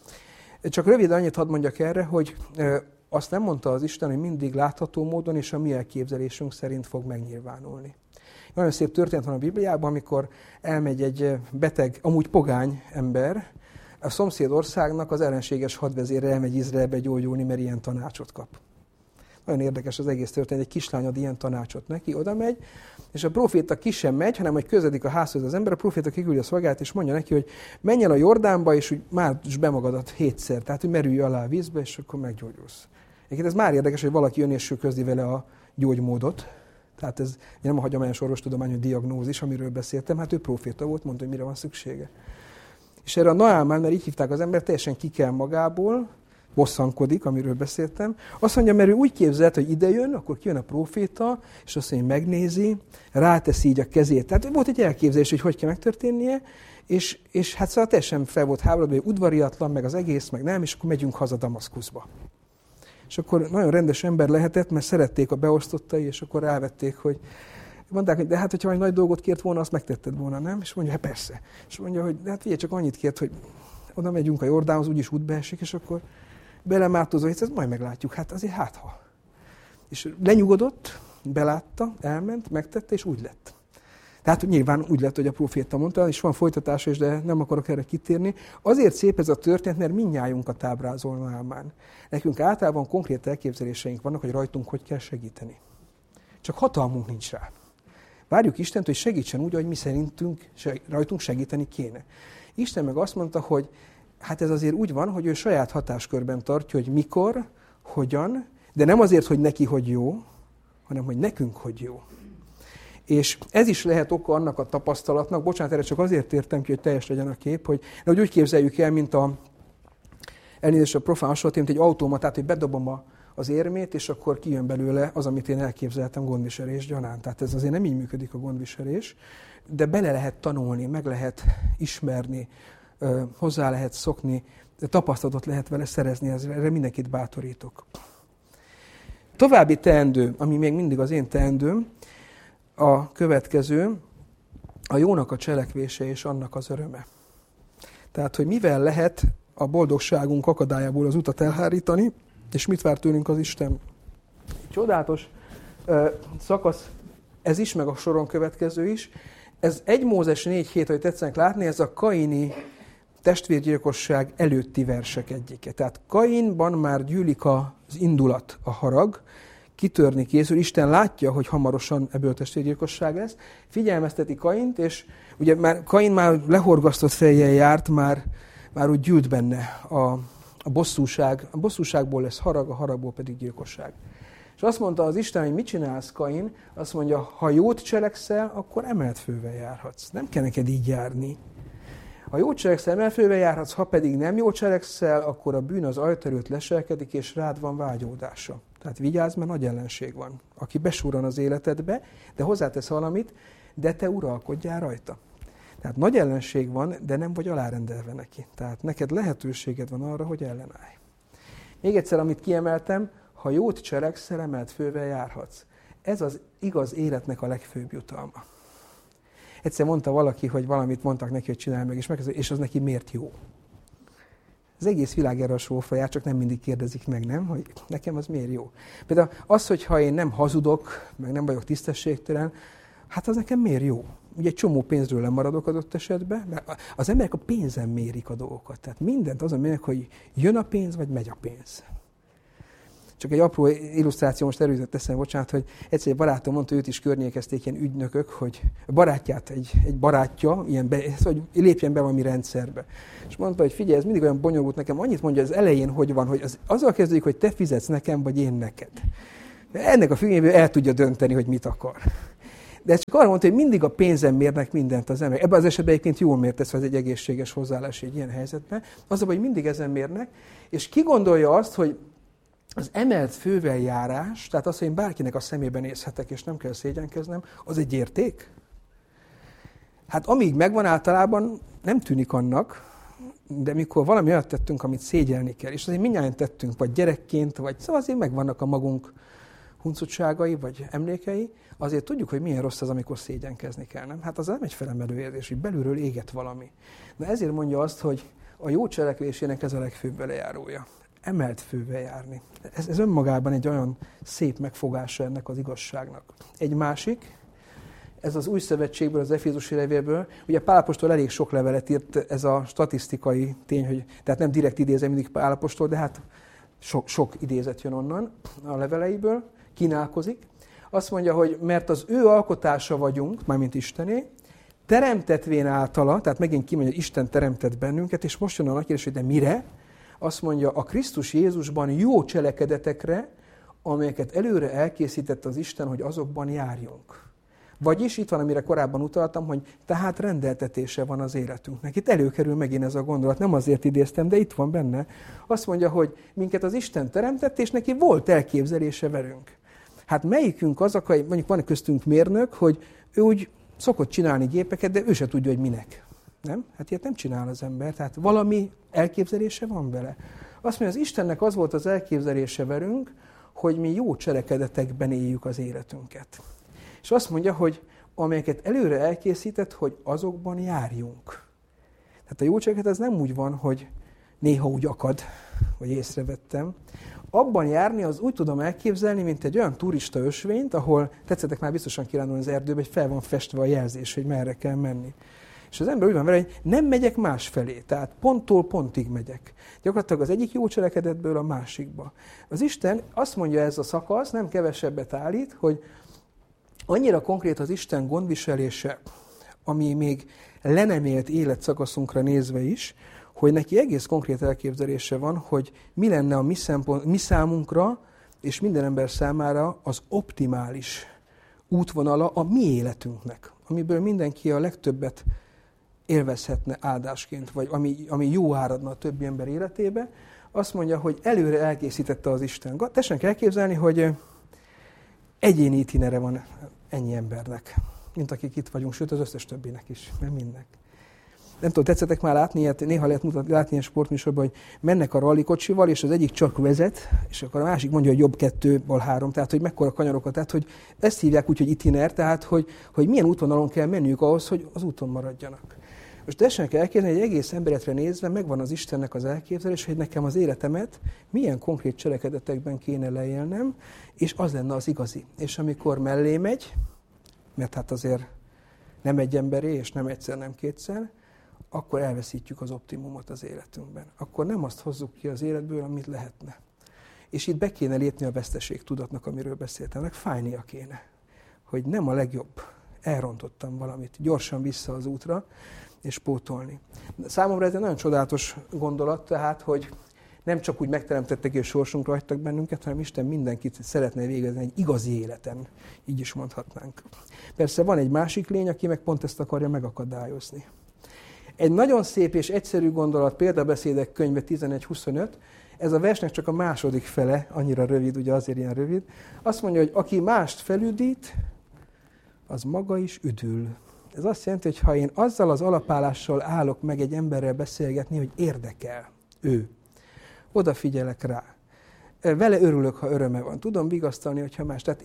Csak röviden annyit hadd mondjak erre, hogy azt nem mondta az Isten, hogy mindig látható módon és a mi elképzelésünk szerint fog megnyilvánulni. Nagyon szép történet van a Bibliában, amikor elmegy egy beteg, amúgy pogány ember, a szomszédországnak az ellenséges hadvezére elmegy Izraelbe gyógyulni, mert ilyen tanácsot kap. Nagyon érdekes az egész történet, egy kislány ad ilyen tanácsot neki, oda megy, és a próféta ki sem megy, hanem hogy közeledik a házhoz az ember, a próféta kiküldi a szolgáját, és mondja neki, hogy menj el a Jordánba, és úgy már is bemagadat 7-szer, tehát hogy merülj alá a vízbe, és akkor meggyógyulsz. Egyébként ez már érdekes, hogy valaki jön és közli vele a gyógymódot. Tehát ez nem a hagyományos orvostudományos diagnózis, amiről beszéltem, hát ő próféta volt, mondta, hogy mire van szüksége. És erre a Naámán, mert így hívták az ember, teljesen kikel magából, bosszankodik, amiről beszéltem. Azt mondja, mert ő úgy képzelt, hogy ide jön, akkor kijön a próféta, és azt mondja, megnézi, ráteszi így a kezét. Tehát volt egy elképzelés, hogy kell megtörténnie, és hát szóval teljesen fel volt háborodva, hogy udvariatlan, meg az egész, meg nem, és akkor megyünk haza Damaszkuszba. És akkor nagyon rendes ember lehetett, mert szerették a beosztottai, és akkor rávették, hogy mondták, hogy de hát, hogyha egy nagy dolgot kért volna, azt megtetted volna, nem? És mondja, hát persze. És mondja, hogy de hát figyelj, csak annyit kért, hogy oda megyünk a Jordánhoz, úgyis útbe esik, és akkor belemártozó, hogy ezt majd meglátjuk, hát azért hátha. És lenyugodott, belátta, elment, megtette, és úgy lett. Tehát nyilván úgy lett, hogy a próféta mondta, és van folytatása is, de nem akarok erre kitérni. Azért szép ez a történet, mert mindnyájunkat ábrázol Naámán. Nekünk általában konkrét elképzeléseink vannak, hogy rajtunk hogy kell segíteni. Csak hatalmunk nincs rá. Várjuk Istent, hogy segítsen úgy, ahogy mi szerintünk rajtunk segíteni kéne. Isten meg azt mondta, hogy hát ez azért úgy van, hogy ő saját hatáskörben tartja, hogy mikor, hogyan, de nem azért, hogy neki hogy jó, hanem hogy nekünk hogy jó. És ez is lehet oka annak a tapasztalatnak, bocsánat, erre csak azért értem ki, hogy teljes legyen a kép, hogy úgy képzeljük el, mint elnézést a profán hasonlat, mint egy automatát, hogy bedobom az érmét, és akkor kijön belőle az, amit én elképzeltem gondviselés gyanánt. Tehát ez azért nem így működik a gondviselés, de bele lehet tanulni, meg lehet ismerni, hozzá lehet szokni, tapasztalatot lehet vele szerezni, erre mindenkit bátorítok. További teendő, ami még mindig az én teendőm, a következő, a jónak a cselekvése és annak az öröme. Tehát, hogy mivel lehet a boldogságunk akadályából az utat elhárítani, és mit vár tőlünk az Isten. Csodálatos szakasz, ez is, meg a soron következő is. Ez 1 Mózes 4:7, hogy tetszenek látni, ez a kaini testvérgyilkosság előtti versek egyike. Tehát Kainban már gyűlik az indulat, a harag, kitörni készül. Isten látja, hogy hamarosan ebből testvérgyilkosság lesz. Figyelmezteti Kaint, és ugye Kain már lehorgasztott fejjel járt, már úgy gyűlt benne a bosszúság. A bosszúságból lesz harag, a haragból pedig gyilkosság. És azt mondta az Isten, hogy mit csinálsz, Kain? Azt mondja, ha jót cselekszel, akkor emelt fővel járhatsz. Nem kell neked így járni. Ha jót cselekszel, emelt fővel járhatsz, ha pedig nem jót cselekszel, akkor a bűn az ajtó előtt leselkedik, és rád van vágyódása. Tehát vigyázz, mert nagy ellenség van, aki besúran az életedbe, de hozzátesz valamit, de te uralkodjál rajta. Tehát nagy ellenség van, de nem vagy alárendelve neki. Tehát neked lehetőséged van arra, hogy ellenállj. Még egyszer, amit kiemeltem, ha jót cselekszel, emelt fővel járhatsz. Ez az igaz életnek a legfőbb jutalma. Egyszer mondta valaki, hogy valamit mondtak neki, hogy csinálj meg, és az neki miért jó. Az egész világ erre a sófra jár, csak nem mindig kérdezik meg, nem? Hogy nekem az miért jó. Például az, hogyha én nem hazudok, meg nem vagyok tisztességtelen, hát az nekem miért jó? Ugye egy csomó pénzről lemaradok adott esetben, mert az emberek a pénzen mérik a dolgokat. Tehát mindent azon mérnek, hogy jön a pénz, vagy megy a pénz. Csak egy apró illusztráció most erőzött eszembe, bocsánat, hogy egyszer egy barátom mondta, őt is környékezték ilyen ügynökök, hogy barátját, egy barátja, hogy lépjen be valami rendszerbe. És mondta, hogy figyelj, ez mindig olyan bonyolult nekem, annyit mondja az elején, hogy van, hogy azzal kezdődik, hogy te fizetsz nekem, vagy én neked. Ennek a függvényéből el tudja dönteni, hogy mit akar. De ez csak arra mondta, hogy mindig a pénzen mérnek mindent az emberek. Ebben az esetben egyébként jól mért, ez egy egészséges hozzáállás egy ilyen helyzetben. Az a baj, hogy mindig ezen mérnek, és ki gondolja azt, hogy az emelt fővel járás, tehát az, hogy én bárkinek a szemébe nézhetek, és nem kell szégyenkeznem, az egy érték? Hát amíg megvan, általában nem tűnik annak, de mikor valami olyat tettünk, amit szégyelni kell, és azért mindjárt tettünk, vagy gyerekként, vagy szóval azért megvannak a magunk huncutságai, vagy emlékei, azért tudjuk, hogy milyen rossz az, amikor szégyenkezni kell, nem? Hát az nem egy felemelő érzés, hogy belülről éget valami. De ezért mondja azt, hogy a jó cselekvésének ez a legfőbb velejárója. Emelt fővel járni. Ez önmagában egy olyan szép megfogása ennek az igazságnak. Egy másik, ez az Új Szövetségből, az Efézusi levélből, ugye Pál apostol elég sok levelet írt, ez a statisztikai tény, hogy, tehát nem direkt idézem mindig Pál apostol, de hát sok idézet jön onnan a leveleiből, kínálkozik. Azt mondja, hogy mert az ő alkotása vagyunk, mármint Istené, teremtetvén általa, tehát megint kimondja, hogy Isten teremtett bennünket, és most jön a nagy kérdés, hogy de mire? Azt mondja, a Krisztus Jézusban jó cselekedetekre, amelyeket előre elkészített az Isten, hogy azokban járjunk. Vagyis itt van, amire korábban utaltam, hogy tehát rendeltetése van az életünknek. Itt előkerül megint ez a gondolat, nem azért idéztem, de itt van benne. Azt mondja, hogy minket az Isten teremtett, és neki volt elképzelése velünk. Hát melyikünk az, mondjuk van köztünk mérnök, hogy ő úgy szokott csinálni gépeket, de ő se tudja, hogy minek. Nem? Hát ilyet nem csinál az ember, tehát valami elképzelése van vele. Azt mondja, az Istennek az volt az elképzelése velünk, hogy mi jó cselekedetekben éljük az életünket. És azt mondja, hogy amelyeket előre elkészített, hogy azokban járjunk. Tehát a jó cselekedet az nem úgy van, hogy néha úgy akad, vagy észrevettem. Abban járni az úgy tudom elképzelni, mint egy olyan turista ösvényt, ahol tetszettek már biztosan kirándulni az erdőbe, hogy fel van festve a jelzés, hogy merre kell menni. És az ember úgy van vele, hogy nem megyek másfelé, tehát ponttól pontig megyek. Gyakorlatilag az egyik jó cselekedetből a másikba. Az Isten azt mondja, ez a szakasz, nem kevesebbet állít, hogy annyira konkrét az Isten gondviselése, ami még le nem élt életszakaszunkra nézve is, hogy neki egész konkrét elképzelése van, hogy mi lenne a mi számunkra és minden ember számára az optimális útvonala a mi életünknek, amiből mindenki a legtöbbet élvezhetne áldásként, vagy ami jó áradna a többi ember életébe. Azt mondja, hogy előre elkészítette az Isten. Tessenek elképzelni, hogy egyéni itinere van ennyi embernek, mint akik itt vagyunk, sőt az összes többinek is, nem mindnek. Nem tudom, tetszettek már látni ilyet, néha lehet látni ilyen sportműsorban, hogy mennek a rallikocsival, és az egyik csak vezet, és akkor a másik mondja, hogy jobb 2 val 3, tehát hogy mekkora kanyarokat, tehát hogy ezt hívják úgy, hogy itiner, tehát hogy milyen útvonalon kell menniük ahhoz, hogy az úton maradjanak. Most tessenek elképzelni, hogy egész emberetre nézve megvan az Istennek az elképzelés, hogy nekem az életemet milyen konkrét cselekedetekben kéne leélnem, és az lenne az igazi. És amikor mellé megy, mert hát azért nem egy emberé, és nem egyszer, nem kétszer, akkor elveszítjük az optimumot az életünkben. Akkor nem azt hozzuk ki az életből, amit lehetne. És itt be kéne lépni a veszteség tudatnak, amiről beszéltem, meg fájnia kéne, hogy nem a legjobb. Elrontottam valamit, gyorsan vissza az útra, és pótolni. Számomra ez egy nagyon csodálatos gondolat, tehát, hogy nem csak úgy megteremtettek és sorsunkra hagytak bennünket, hanem Isten mindenkit szeretne végezni egy igazi életen, így is mondhatnánk. Persze van egy másik lény, aki meg pont ezt akarja megakadályozni. Egy nagyon szép és egyszerű gondolat, Példabeszédek könyve 11:25, ez a versnek csak a második fele, annyira rövid, ugye azért ilyen rövid. Azt mondja, hogy aki mást felüdít, az maga is üdül. Ez azt jelenti, hogy ha én azzal az alapállással állok meg egy emberrel beszélgetni, hogy érdekel ő, odafigyelek rá, vele örülök, ha öröme van, tudom vigasztalni, hogyha más. Tehát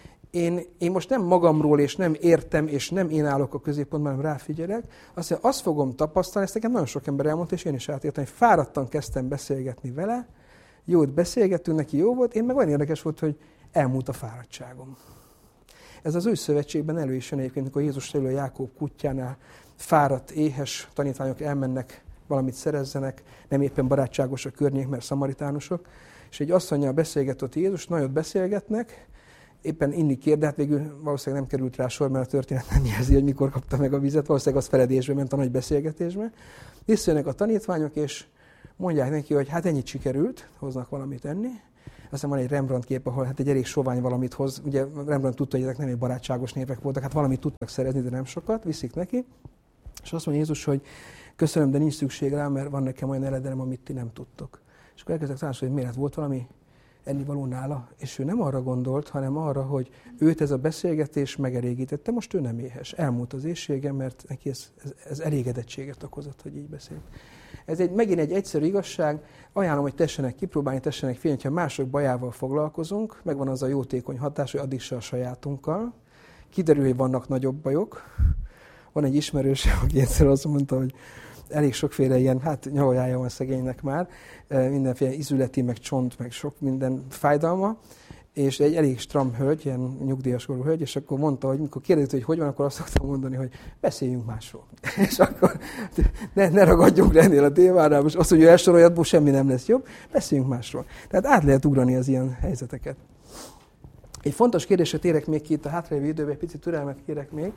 én most nem magamról, és nem értem, és nem én állok a középpontban, hanem ráfigyelek, azt fogom tapasztalni, ezt nekem nagyon sok ember elmondta, és én is átértem, hogy fáradtan kezdtem beszélgetni vele, jót beszélgettünk, neki jó volt, én meg olyan érdekes volt, hogy elmúlt a fáradtságom. Ez az Új Szövetségben elő is jön egyébként, amikor Jézus elő a Jákob kutyánál fáradt, éhes tanítványok elmennek, valamit szerezzenek, nem éppen barátságos a környék, mert szamaritánusok, és egy asszonnyal beszélgetett Jézus, nagyot beszélgetnek, éppen inni kér, de hát végül valószínűleg nem került rá sor, mert a történet nem jelzi, hogy mikor kapta meg a vizet, valószínűleg az feledésbe ment a nagy beszélgetésbe. Visszajönnek a tanítványok, és mondják neki, hogy hát ennyit sikerült, hoznak valamit enni. Aztán van egy Rembrandt kép, ahol hát egy elég sovány valamit hoz. Ugye Rembrandt tudta, hogy ezek nem egy barátságos népek voltak, hát valamit tudtak szerezni, de nem sokat, viszik neki. És azt mondja Jézus, hogy köszönöm, de nincs szükség rá, mert van nekem olyan eredenem, amit ti nem tudtok. És akkor elkezdek tanácsolni, hogy miért volt valami ennivaló nála, és ő nem arra gondolt, hanem arra, hogy őt ez a beszélgetés megelégítette, most ő nem éhes. Elmúlt az éhsége, mert neki ez elégedettséget okozott, hogy így beszélt. Ez megint egy egyszerű igazság, ajánlom, hogy tessenek kipróbálni, tessenek félni, ha mások bajával foglalkozunk, megvan az a jótékony hatás, hogy addig se a sajátunkkal. Kiderül, hogy vannak nagyobb bajok. Van egy ismerős, aki egyszer azt mondta, hogy elég sokféle ilyen, hát nyavajája van szegénynek már, mindenféle izületi, meg csont, meg sok minden fájdalma, és egy elég stram hölgy, ilyen nyugdíjas korú hölgy, és akkor mondta, hogy mikor kérdezett, hogy van, akkor azt szoktam mondani, hogy beszéljünk másról. És akkor ne ragadjunk le ennél a témánál, most azt, hogy ő elsorolja, semmi nem lesz jobb, beszéljünk másról. Tehát át lehet ugrani az ilyen helyzeteket. Egy fontos kérdésre térek még ki itt a hátralévő időben, egy picit türelmet kérek még,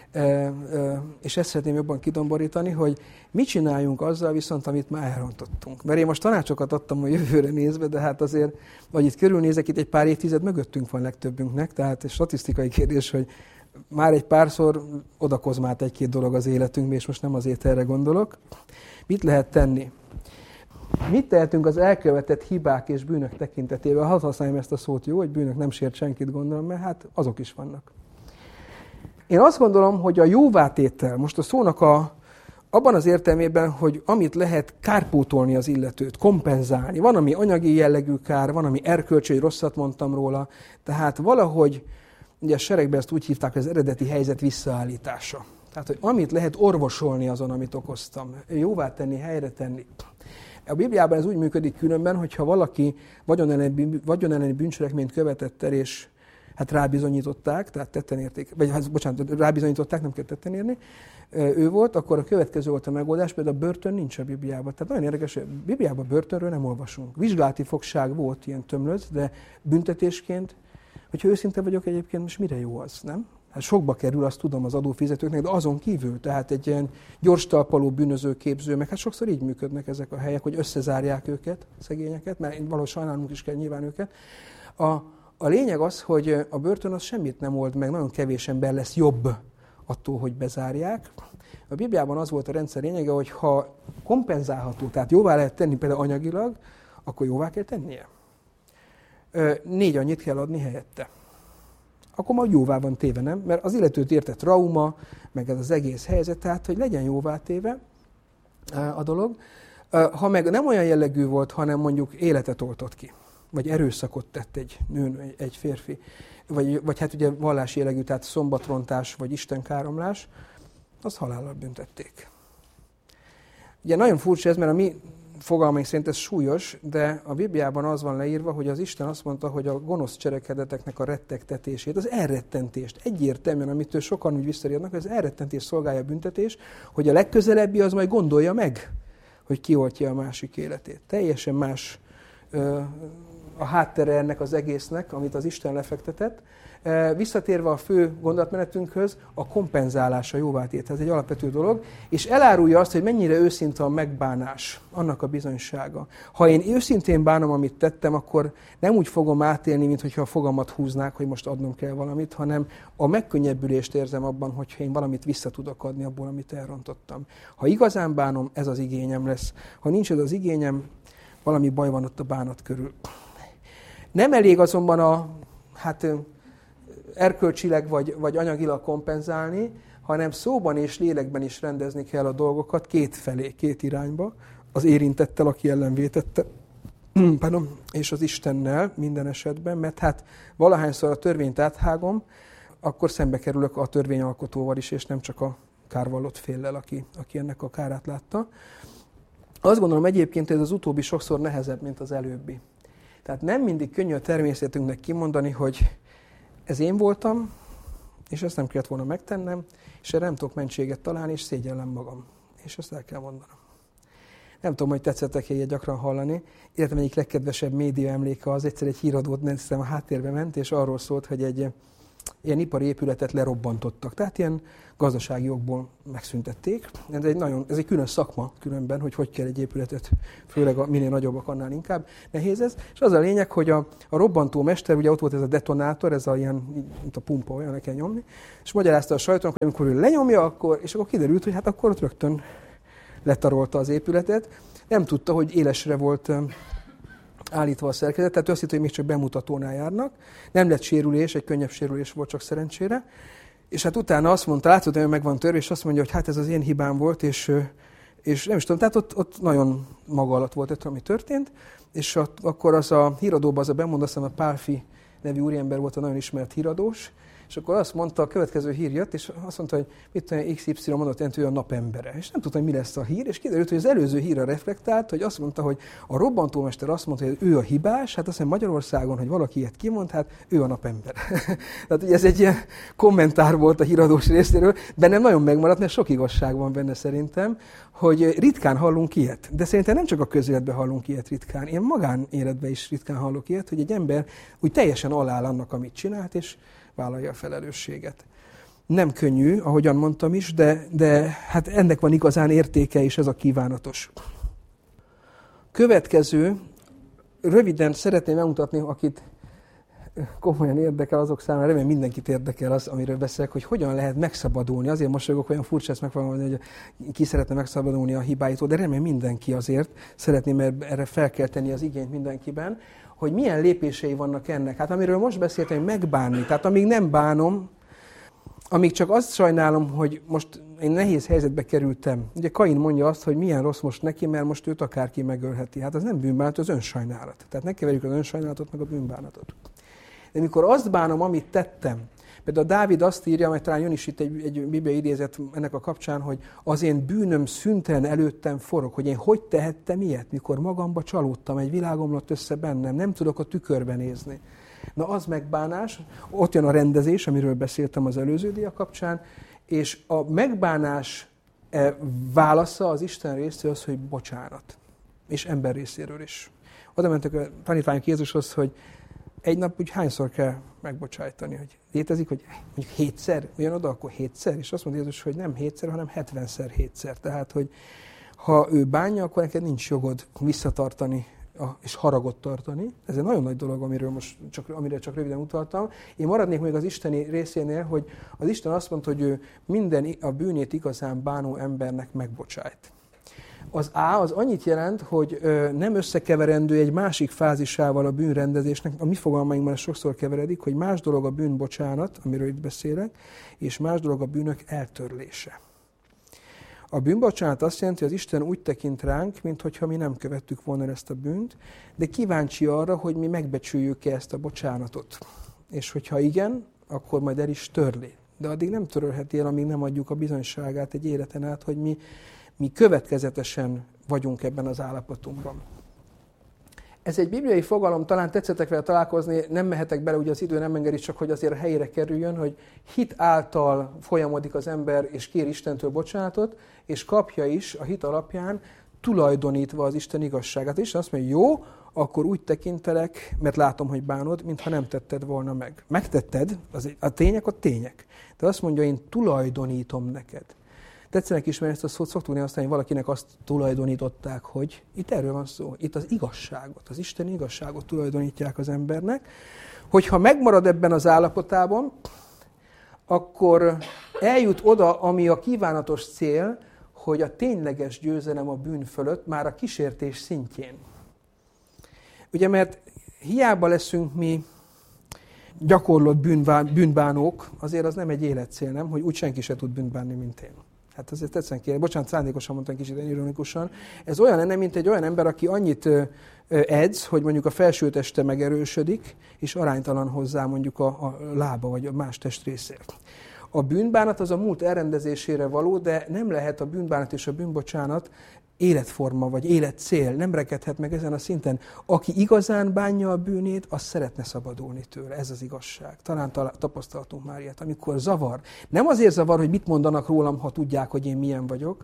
és ezt szeretném jobban kidomborítani, hogy mit csináljunk azzal viszont, amit már elrontottunk. Mert én most tanácsokat adtam a jövőre nézve, de hát azért, vagy itt körülnézek, itt egy pár évtized mögöttünk van legtöbbünknek, tehát egy statisztikai kérdés, hogy már egy párszor odakozmált egy-két dolog az életünkbe, és most nem azért erre gondolok. Mit lehet tenni? Mit tehetünk az elkövetett hibák és bűnök tekintetében? Hadd használjam ezt a szót, jó, hogy bűnök nem sért senkit, gondolom, mert hát azok is vannak. Én azt gondolom, hogy a jóvátétel, most a szónak abban az értelmében, hogy amit lehet kárpótolni az illetőt, kompenzálni. Van, ami anyagi jellegű kár, van, ami erkölcsi, hogy rosszat mondtam róla. Tehát valahogy, ugye a seregben ezt úgy hívták, hogy az eredeti helyzet visszaállítása. Tehát, hogy amit lehet orvosolni azon, amit okoztam. Jóvá tenni, helyre tenni. A Bibliában ez úgy működik különben, hogyha valaki vagyon elleni bűncselekményt követett el, és hát rábizonyították, tehát tetten érték, rábizonyították, nem kell tetten érni, ő volt, akkor a következő volt a megoldás, például a börtön nincs a Bibliában. Tehát nagyon érdekes, hogy a Bibliában börtönről nem olvasunk. Vizsgálati fogság volt ilyen tömlöc, de büntetésként, hogyha őszinte vagyok egyébként, most mire jó az, nem? Hát sokba kerül, azt tudom az adófizetőknek, de azon kívül, tehát egy ilyen gyors talpaló bűnöző képző, meg hát sokszor így működnek ezek a helyek, hogy összezárják őket, szegényeket, mert valahogy sajnálnunk is kell nyilván őket. A lényeg az, hogy a börtön az semmit nem old meg, nagyon kevés ember lesz jobb attól, hogy bezárják. A Bibliában az volt a rendszer lényege, hogy ha kompenzálható, tehát jóvá lehet tenni például anyagilag, akkor jóvá kell tennie. 4 annyit kell adni helyette. Akkor majd jóvá van téve, nem? Mert az illetőt érte trauma, meg ez az egész helyzet, tehát hogy legyen jóvá téve a dolog. Ha meg nem olyan jellegű volt, hanem mondjuk életet oltott ki, vagy erőszakot tett egy nő, egy férfi, vagy hát ugye vallási jellegű, tehát szombatrontás, vagy istenkáromlás, azt halállal büntették. Ugye nagyon furcsa ez, mert a mi fogalmaink szerint ez súlyos, de a Bibliában az van leírva, hogy az Isten azt mondta, hogy a gonosz cselekedeteknek a rettegtetését, az elrettentést, egyértelműen, amitől sokan úgy visszariadnak, hogy az elrettentés szolgálja a büntetés, hogy a legközelebbi az majd gondolja meg, hogy kioltja a másik életét. Teljesen más a háttere ennek az egésznek, amit az Isten lefektetett. Visszatérve a fő gondolatmenetünkhöz, a kompenzálása jóvátétel, ez egy alapvető dolog, és elárulja azt, hogy mennyire őszinte a megbánás, annak a bizonysága. Ha én őszintén bánom, amit tettem, akkor nem úgy fogom átélni, mintha a fogamat húznák, hogy most adnom kell valamit, hanem a megkönnyebbülést érzem abban, hogyha én valamit vissza tudok adni abból, amit elrontottam. Ha igazán bánom, ez az igényem lesz. Ha nincs ez az igényem, valami baj van ott a bánat körül. Nem elég azonban erkölcsileg vagy anyagilag kompenzálni, hanem szóban és lélekben is rendezni kell a dolgokat két irányba, az érintettel, aki ellen vétette, és az Istennel minden esetben, mert hát valahányszor a törvényt áthágom, akkor szembe kerülök a törvényalkotóval is, és nem csak a kárvallott féllel, aki ennek a kárát látta. Azt gondolom egyébként, hogy ez az utóbbi sokszor nehezebb, mint az előbbi. Tehát nem mindig könnyű a természetünknek kimondani, hogy ez én voltam, és ezt nem kellett volna megtennem, és erre nem tudok mentséget találni, és szégyellem magam. És ezt el kell mondanom. Nem tudom, hogy tetszettek ilyet gyakran hallani. Életem egyik legkedvesebb média emléke az, egyszer egy híradót néztem, a háttérbe ment, és arról szólt, hogy egy ilyen ipari épületet lerobbantottak. Tehát ilyen gazdasági okból megszüntették. Ez egy külön szakma különben, hogy kell egy épületet, főleg minél nagyobbak, annál inkább nehéz ez. És az a lényeg, hogy a robbantómester, ugye ott volt ez a detonátor, ez a ilyen, mint a pumpa, olyan le kell nyomni, és magyarázta a sajtónak, hogy amikor ő lenyomja, és akkor kiderült, hogy hát akkor ott rögtön letarolta az épületet. Nem tudta, hogy élesre volt állítva a szerkezet, tehát azt hitt, hogy még csak bemutatónál járnak. Nem lett sérülés, egy könnyebb sérülés volt csak szerencsére. És hát utána azt mondta, látszott, hogy meg van törve, és azt mondja, hogy hát ez az én hibám volt, és nem is tudom, tehát ott nagyon maga alatt volt, ami történt, és akkor az a híradóban az a bemondó, azt hiszem a Pálfi nevű úriember volt a nagyon ismert híradós, és akkor azt mondta, a következő hír jött, és azt mondta, hogy mit tudom, XY mondott, hogy ő a napembere. És nem tudtam, mi lesz a hír, és kiderült, hogy az előző hírra reflektált, hogy azt mondta, hogy a robbantómester azt mondta, hogy ő a hibás, hát azt hiszem Magyarországon, hogy valaki ilyet kimond, hát ő a napember. Tehát ugye ez egy ilyen kommentár volt a híradós részéről, bennem nagyon megmaradt, mert sok igazság van benne szerintem, hogy ritkán hallunk ilyet. De szerintem nem csak a közéletben hallunk ilyet ritkán, én magánéletben is ritkán hallok ilyet, hogy egy ember úgy teljesen aláll annak, amit csinált, és vállalja a felelősséget. Nem könnyű, ahogyan mondtam is, de hát ennek van igazán értéke, és ez a kívánatos. Következő, röviden szeretném megmutatni, akit komolyan érdekel, azok számára, remélem mindenkit érdekel az, amiről beszélek, hogy hogyan lehet megszabadulni. Azért mosolygok, olyan furcsa ezt megfogalmazni, hogy ki szeretne megszabadulni a hibáitól, de remélem mindenki azért szeretném erre fel kell tenni az igényt mindenkiben, hogy milyen lépései vannak ennek. Hát amiről most beszéltem, hogy megbánni. Tehát amíg nem bánom, amíg csak azt sajnálom, hogy most én nehéz helyzetbe kerültem. Ugye Kain mondja azt, hogy milyen rossz most neki, mert most őt akárki megölheti. Hát az nem bűnbánat, az önsajnálat. Tehát ne keverjük az önsajnálatot meg a bűnbánatot. De mikor azt bánom, amit tettem, például a Dávid azt írja, mert talán jön is itt egy bibliai idézet ennek a kapcsán, hogy az én bűnöm szüntelen előttem forog, hogy én hogy tehettem ilyet, mikor magamba csalódtam, egy világ omlott össze bennem, nem tudok a tükörbe nézni. Na az megbánás, ott jön a rendezés, amiről beszéltem az előző dia kapcsán, és a megbánás válasza az Isten részéről az, hogy bocsánat. És ember részéről is. Oda mentek a tanítványok Jézushoz, hogy egy nap úgy hányszor kell megbocsájtani, hogy létezik, hogy mondjuk 7-szer, olyan oda, akkor 7-szer, és azt mondja Jézus, hogy nem 7-szer, hanem 70-szer 7-szer. Tehát, hogy ha ő bánja, akkor neked nincs jogod visszatartani és haragot tartani. Ez egy nagyon nagy dolog, amire csak röviden utaltam. Én maradnék még az isteni részénél, hogy az Isten azt mondta, hogy ő minden a bűnét igazán bánó embernek megbocsájt. Az A az annyit jelent, hogy nem összekeverendő egy másik fázisával a bűnrendezésnek. A mi fogalmainkban ez sokszor keveredik, hogy más dolog a bűnbocsánat, amiről itt beszélek, és más dolog a bűnök eltörlése. A bűnbocsánat azt jelenti, hogy az Isten úgy tekint ránk, mintha mi nem követtük volna ezt a bűnt, de kíváncsi arra, hogy mi megbecsüljük-e ezt a bocsánatot. És hogyha igen, akkor majd el is törli. De addig nem törölheti el, amíg nem adjuk a bizonyságát egy életen át, hogy mi következetesen vagyunk ebben az állapotunkban. Ez egy bibliai fogalom, talán tetszettek vele találkozni, nem mehetek bele, ugye az idő nem engedi, csak hogy azért a helyére kerüljön, hogy hit által folyamodik az ember, és kér Istentől bocsánatot, és kapja is a hit alapján, tulajdonítva az Isten igazságát. Isten azt mondja, jó, akkor úgy tekintelek, mert látom, hogy bánod, mintha nem tetted volna meg. Megtetted, a tények a tények. De azt mondja, én tulajdonítom neked. Tetszenek ismerni ezt a szót, szoktuk használni, valakinek azt tulajdonították, hogy itt erről van szó, itt az igazságot, az isteni igazságot tulajdonítják az embernek, hogyha megmarad ebben az állapotában, akkor eljut oda, ami a kívánatos cél, hogy a tényleges győzelem a bűn fölött már a kísértés szintjén. Ugye, mert hiába leszünk mi gyakorlott bűnbánók, azért az nem egy életcél, nem? Hogy úgy senki se tud bűnt bánni, mint én. Hát azért tetszen kérni. Bocsánat, szándékosan mondtam kicsit ironikusan. Ez olyan lenne, mint egy olyan ember, aki annyit edz, hogy mondjuk a felső teste megerősödik, és aránytalan hozzá mondjuk a lába vagy a más testrészért. A bűnbánat az a múlt elrendezésére való, de nem lehet a bűnbánat és a bűnbocsánat életforma vagy életcél, nem rekedhet meg ezen a szinten. Aki igazán bánja a bűnét, az szeretne szabadulni tőle. Ez az igazság. Talán tapasztaltunk már ilyet, amikor zavar. Nem azért zavar, hogy mit mondanak rólam, ha tudják, hogy én milyen vagyok,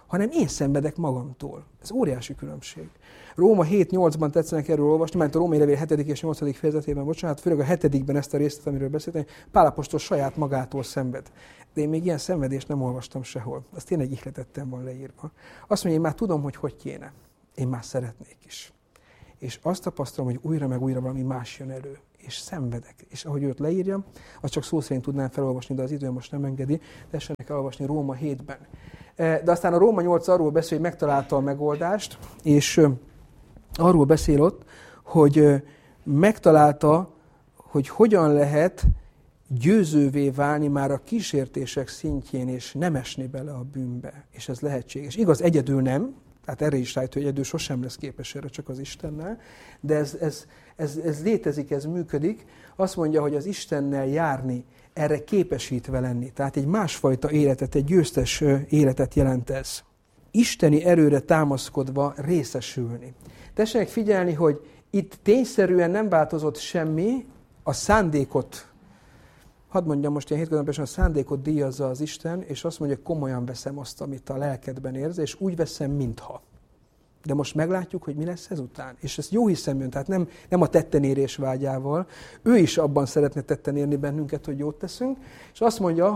hanem én szenvedek magamtól. Ez óriási különbség. Róma 7-8-ban tetszenek erről olvasni, mert a Római levél 7. és 8. fejezetében, bocsánat, főleg a 7-ben ezt a részt, amiről beszéltem, Pál apostol saját magától szenved. De én még ilyen szenvedést nem olvastam sehol. Az tényleg ihletetten van leírva. Azt mondja, én már tudom, hogy kéne. Én már szeretnék is. És azt tapasztalom, hogy újra meg újra valami más jön elő. És szenvedek. És ahogy őt leírjam, azt csak szó szerint tudnám felolvasni, de az idő most nem engedi. Tessenek elolvasni Róma 7-ben. De aztán a Róma 8 arról beszél, hogy megtalálta a megoldást, és arról beszél ott, hogy megtalálta, hogy hogyan lehet győzővé válni már a kísértések szintjén, és nem esni bele a bűnbe. És ez lehetséges. Igaz, egyedül nem, tehát erre is rájött, hogy egyedül sosem lesz képes erre, csak az Istennel, de ez létezik, ez működik. Azt mondja, hogy az Istennel járni, erre képesítve lenni. Tehát egy másfajta életet, egy győztes életet jelent ez. Isteni erőre támaszkodva részesülni. Tessenek figyelni, hogy itt tényszerűen nem változott semmi, a szándékot, hadd mondjam most ilyen hétköznaposan, a szándékot díjazza az Isten, és azt mondja, hogy komolyan veszem azt, amit a lelkedben érzel, és úgy veszem, mintha. De most meglátjuk, hogy mi lesz ezután. És ez jó hiszeműen, tehát nem a tettenérés vágyával. Ő is abban szeretne tetten érni bennünket, hogy jót teszünk. És azt mondja,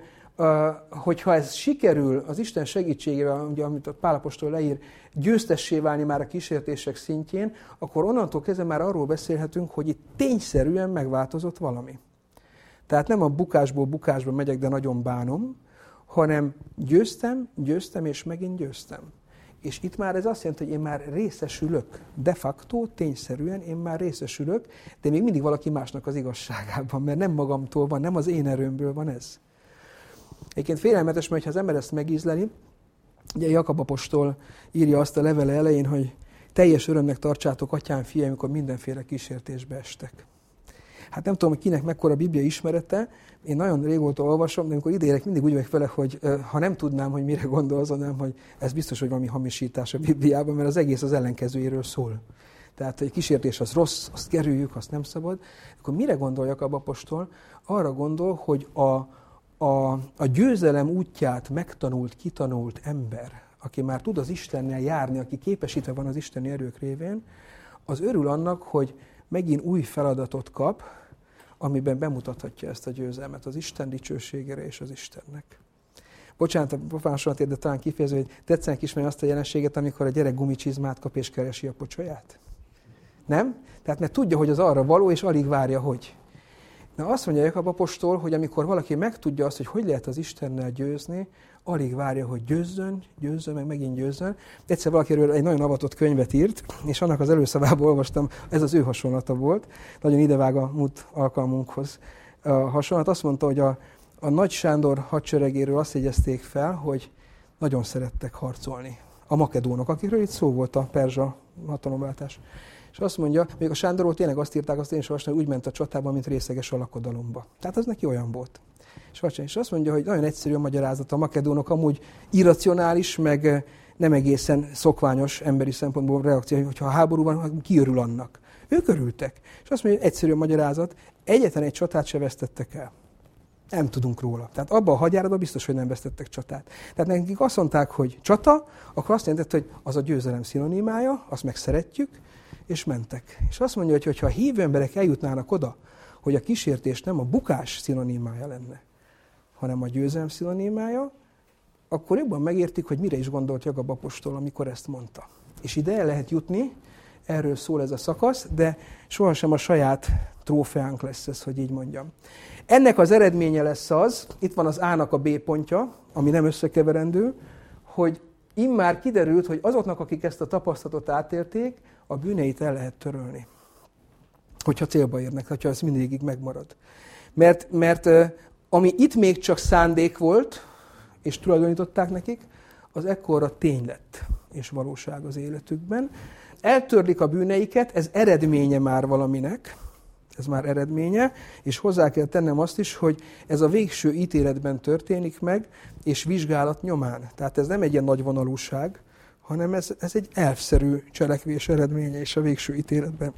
hogy ha ez sikerül az Isten segítségével, ugye, amit a Pál apostol leír, győztessé válni már a kísértések szintjén, akkor onnantól kezdve már arról beszélhetünk, hogy itt tényszerűen megváltozott valami. Tehát nem a bukásból bukásba megyek, de nagyon bánom, hanem győztem és megint győztem. És itt már ez azt jelenti, hogy én már részesülök. De facto, tényszerűen én már részesülök, de még mindig valaki másnak az igazságában, mert nem magamtól van, nem az én erőmből van ez. Egyébként félelmetes, mert ha az ember ezt megízleli, ugye Jakab apostol írja azt a levele elején, hogy teljes örömnek tartsátok, atyám, fiaim, amikor mindenféle kísértésbe estek. Hát nem tudom, hogy kinek mekkora Biblia ismerete, én nagyon régóta olvasom, de amikor ideérek, mindig úgy vagyok vele, hogy ha nem tudnám, hogy mire gondolzom, hogy ez biztos, hogy valami hamisítás a Bibliában, mert az egész az ellenkezőjéről szól. Tehát egy kísértés az rossz, azt kerüljük, azt nem szabad. Akkor mire gondol Jakab apostol? Arra gondol, hogy a győzelem útját megtanult, kitanult ember, aki már tud az Istennel járni, aki képesítve van az isteni erők révén, az örül annak, hogy megint új feladatot kap, amiben bemutathatja ezt a győzelmet az Isten dicsőségére és az Istennek. Bocsánat, a profánsolat, de talán kifejező, hogy tetszenek ismerni azt a jelenséget, amikor a gyerek gumicsizmát kap és keresi a pocsolyát? Nem? Tehát mert tudja, hogy az arra való, és alig várja, hogy. Na azt mondja Jakab apostol, hogy amikor valaki megtudja azt, hogy lehet az Istennel győzni, alig várja, hogy győzzön, meg megint győzzön. Egyszer valakiről egy nagyon avatott könyvet írt, és annak az előszavában olvastam, ez az ő hasonlata volt. Nagyon idevág a múlt alkalmunkhoz a hasonlat. Azt mondta, hogy a Nagy Sándor hadseregéről azt jegyezték fel, hogy nagyon szerettek harcolni. A makedónok, akikről itt szó volt a perzsa hatalomváltás. És azt mondja, még a Sándorról tényleg azt írták, azt én is olvastam, hogy úgy ment a csatában, mint részeges a lakodalomba. Tehát az neki olyan volt. És azt mondja, hogy nagyon egyszerű a magyarázat. A makedónok amúgy irracionális, meg nem egészen szokványos emberi szempontból reakció, hogyha a háború van, ki örül annak. Ők örültek. És azt mondja, hogy egyszerű a magyarázat, egyetlen egy csatát se vesztettek el. Nem tudunk róla. Tehát abban a hadjáratban biztos, hogy nem vesztettek csatát. Tehát nekik azt mondták, hogy csata, akkor azt jelentett, hogy az a győzelem szinonimája, azt meg szeretjük, és mentek. És azt mondja, hogy ha a hívő emberek eljutnának oda, hogy a kísértés nem a bukás szinonimája lenne, hanem a győzelem szinonimája, akkor jobban megértik, hogy mire is gondolt Jakab apostol, amikor ezt mondta. És ide el lehet jutni, erről szól ez a szakasz, de sohasem a saját trófeánk lesz ez, hogy így mondjam. Ennek az eredménye lesz az, itt van az A-nak a B pontja, ami nem összekeverendő, hogy immár kiderült, hogy azoknak, akik ezt a tapasztalatot átérték, a bűneit el lehet törölni. Hogyha célba érnek, hogyha ez mindvégig megmarad. Mert ami itt még csak szándék volt, és tulajdonították nekik, az ekkorra tény lett, és valóság az életükben. Eltörlik a bűneiket, ez eredménye már valaminek, ez már eredménye, és hozzá kell tennem azt is, hogy ez a végső ítéletben történik meg, és vizsgálat nyomán. Tehát ez nem egy ilyen nagy vonalúság, hanem ez egy elvszerű cselekvés eredménye, és a végső ítéletben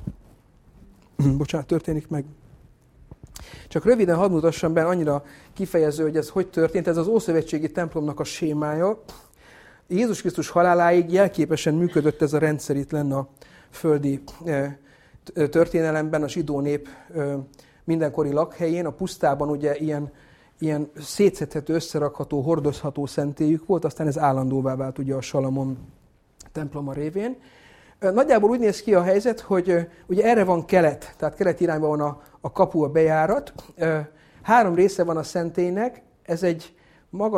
történik meg. Csak röviden hadd mutassam be, annyira kifejező, hogy ez hogy történt. Ez az ószövetségi templomnak a sémája. Jézus Krisztus haláláig jelképesen működött ez a rendszer itt lenne a földi történelemben, a zsidó nép mindenkori lakhelyén. A pusztában ugye ilyen szétszedhető, összerakható, hordozható szentélyük volt, aztán ez állandóvá vált ugye a Salamon temploma révén. Nagyjából úgy néz ki a helyzet, hogy ugye erre van kelet, tehát kelet irányban van a kapu, a bejárat. 3 része van a szentélynek, ez egy magas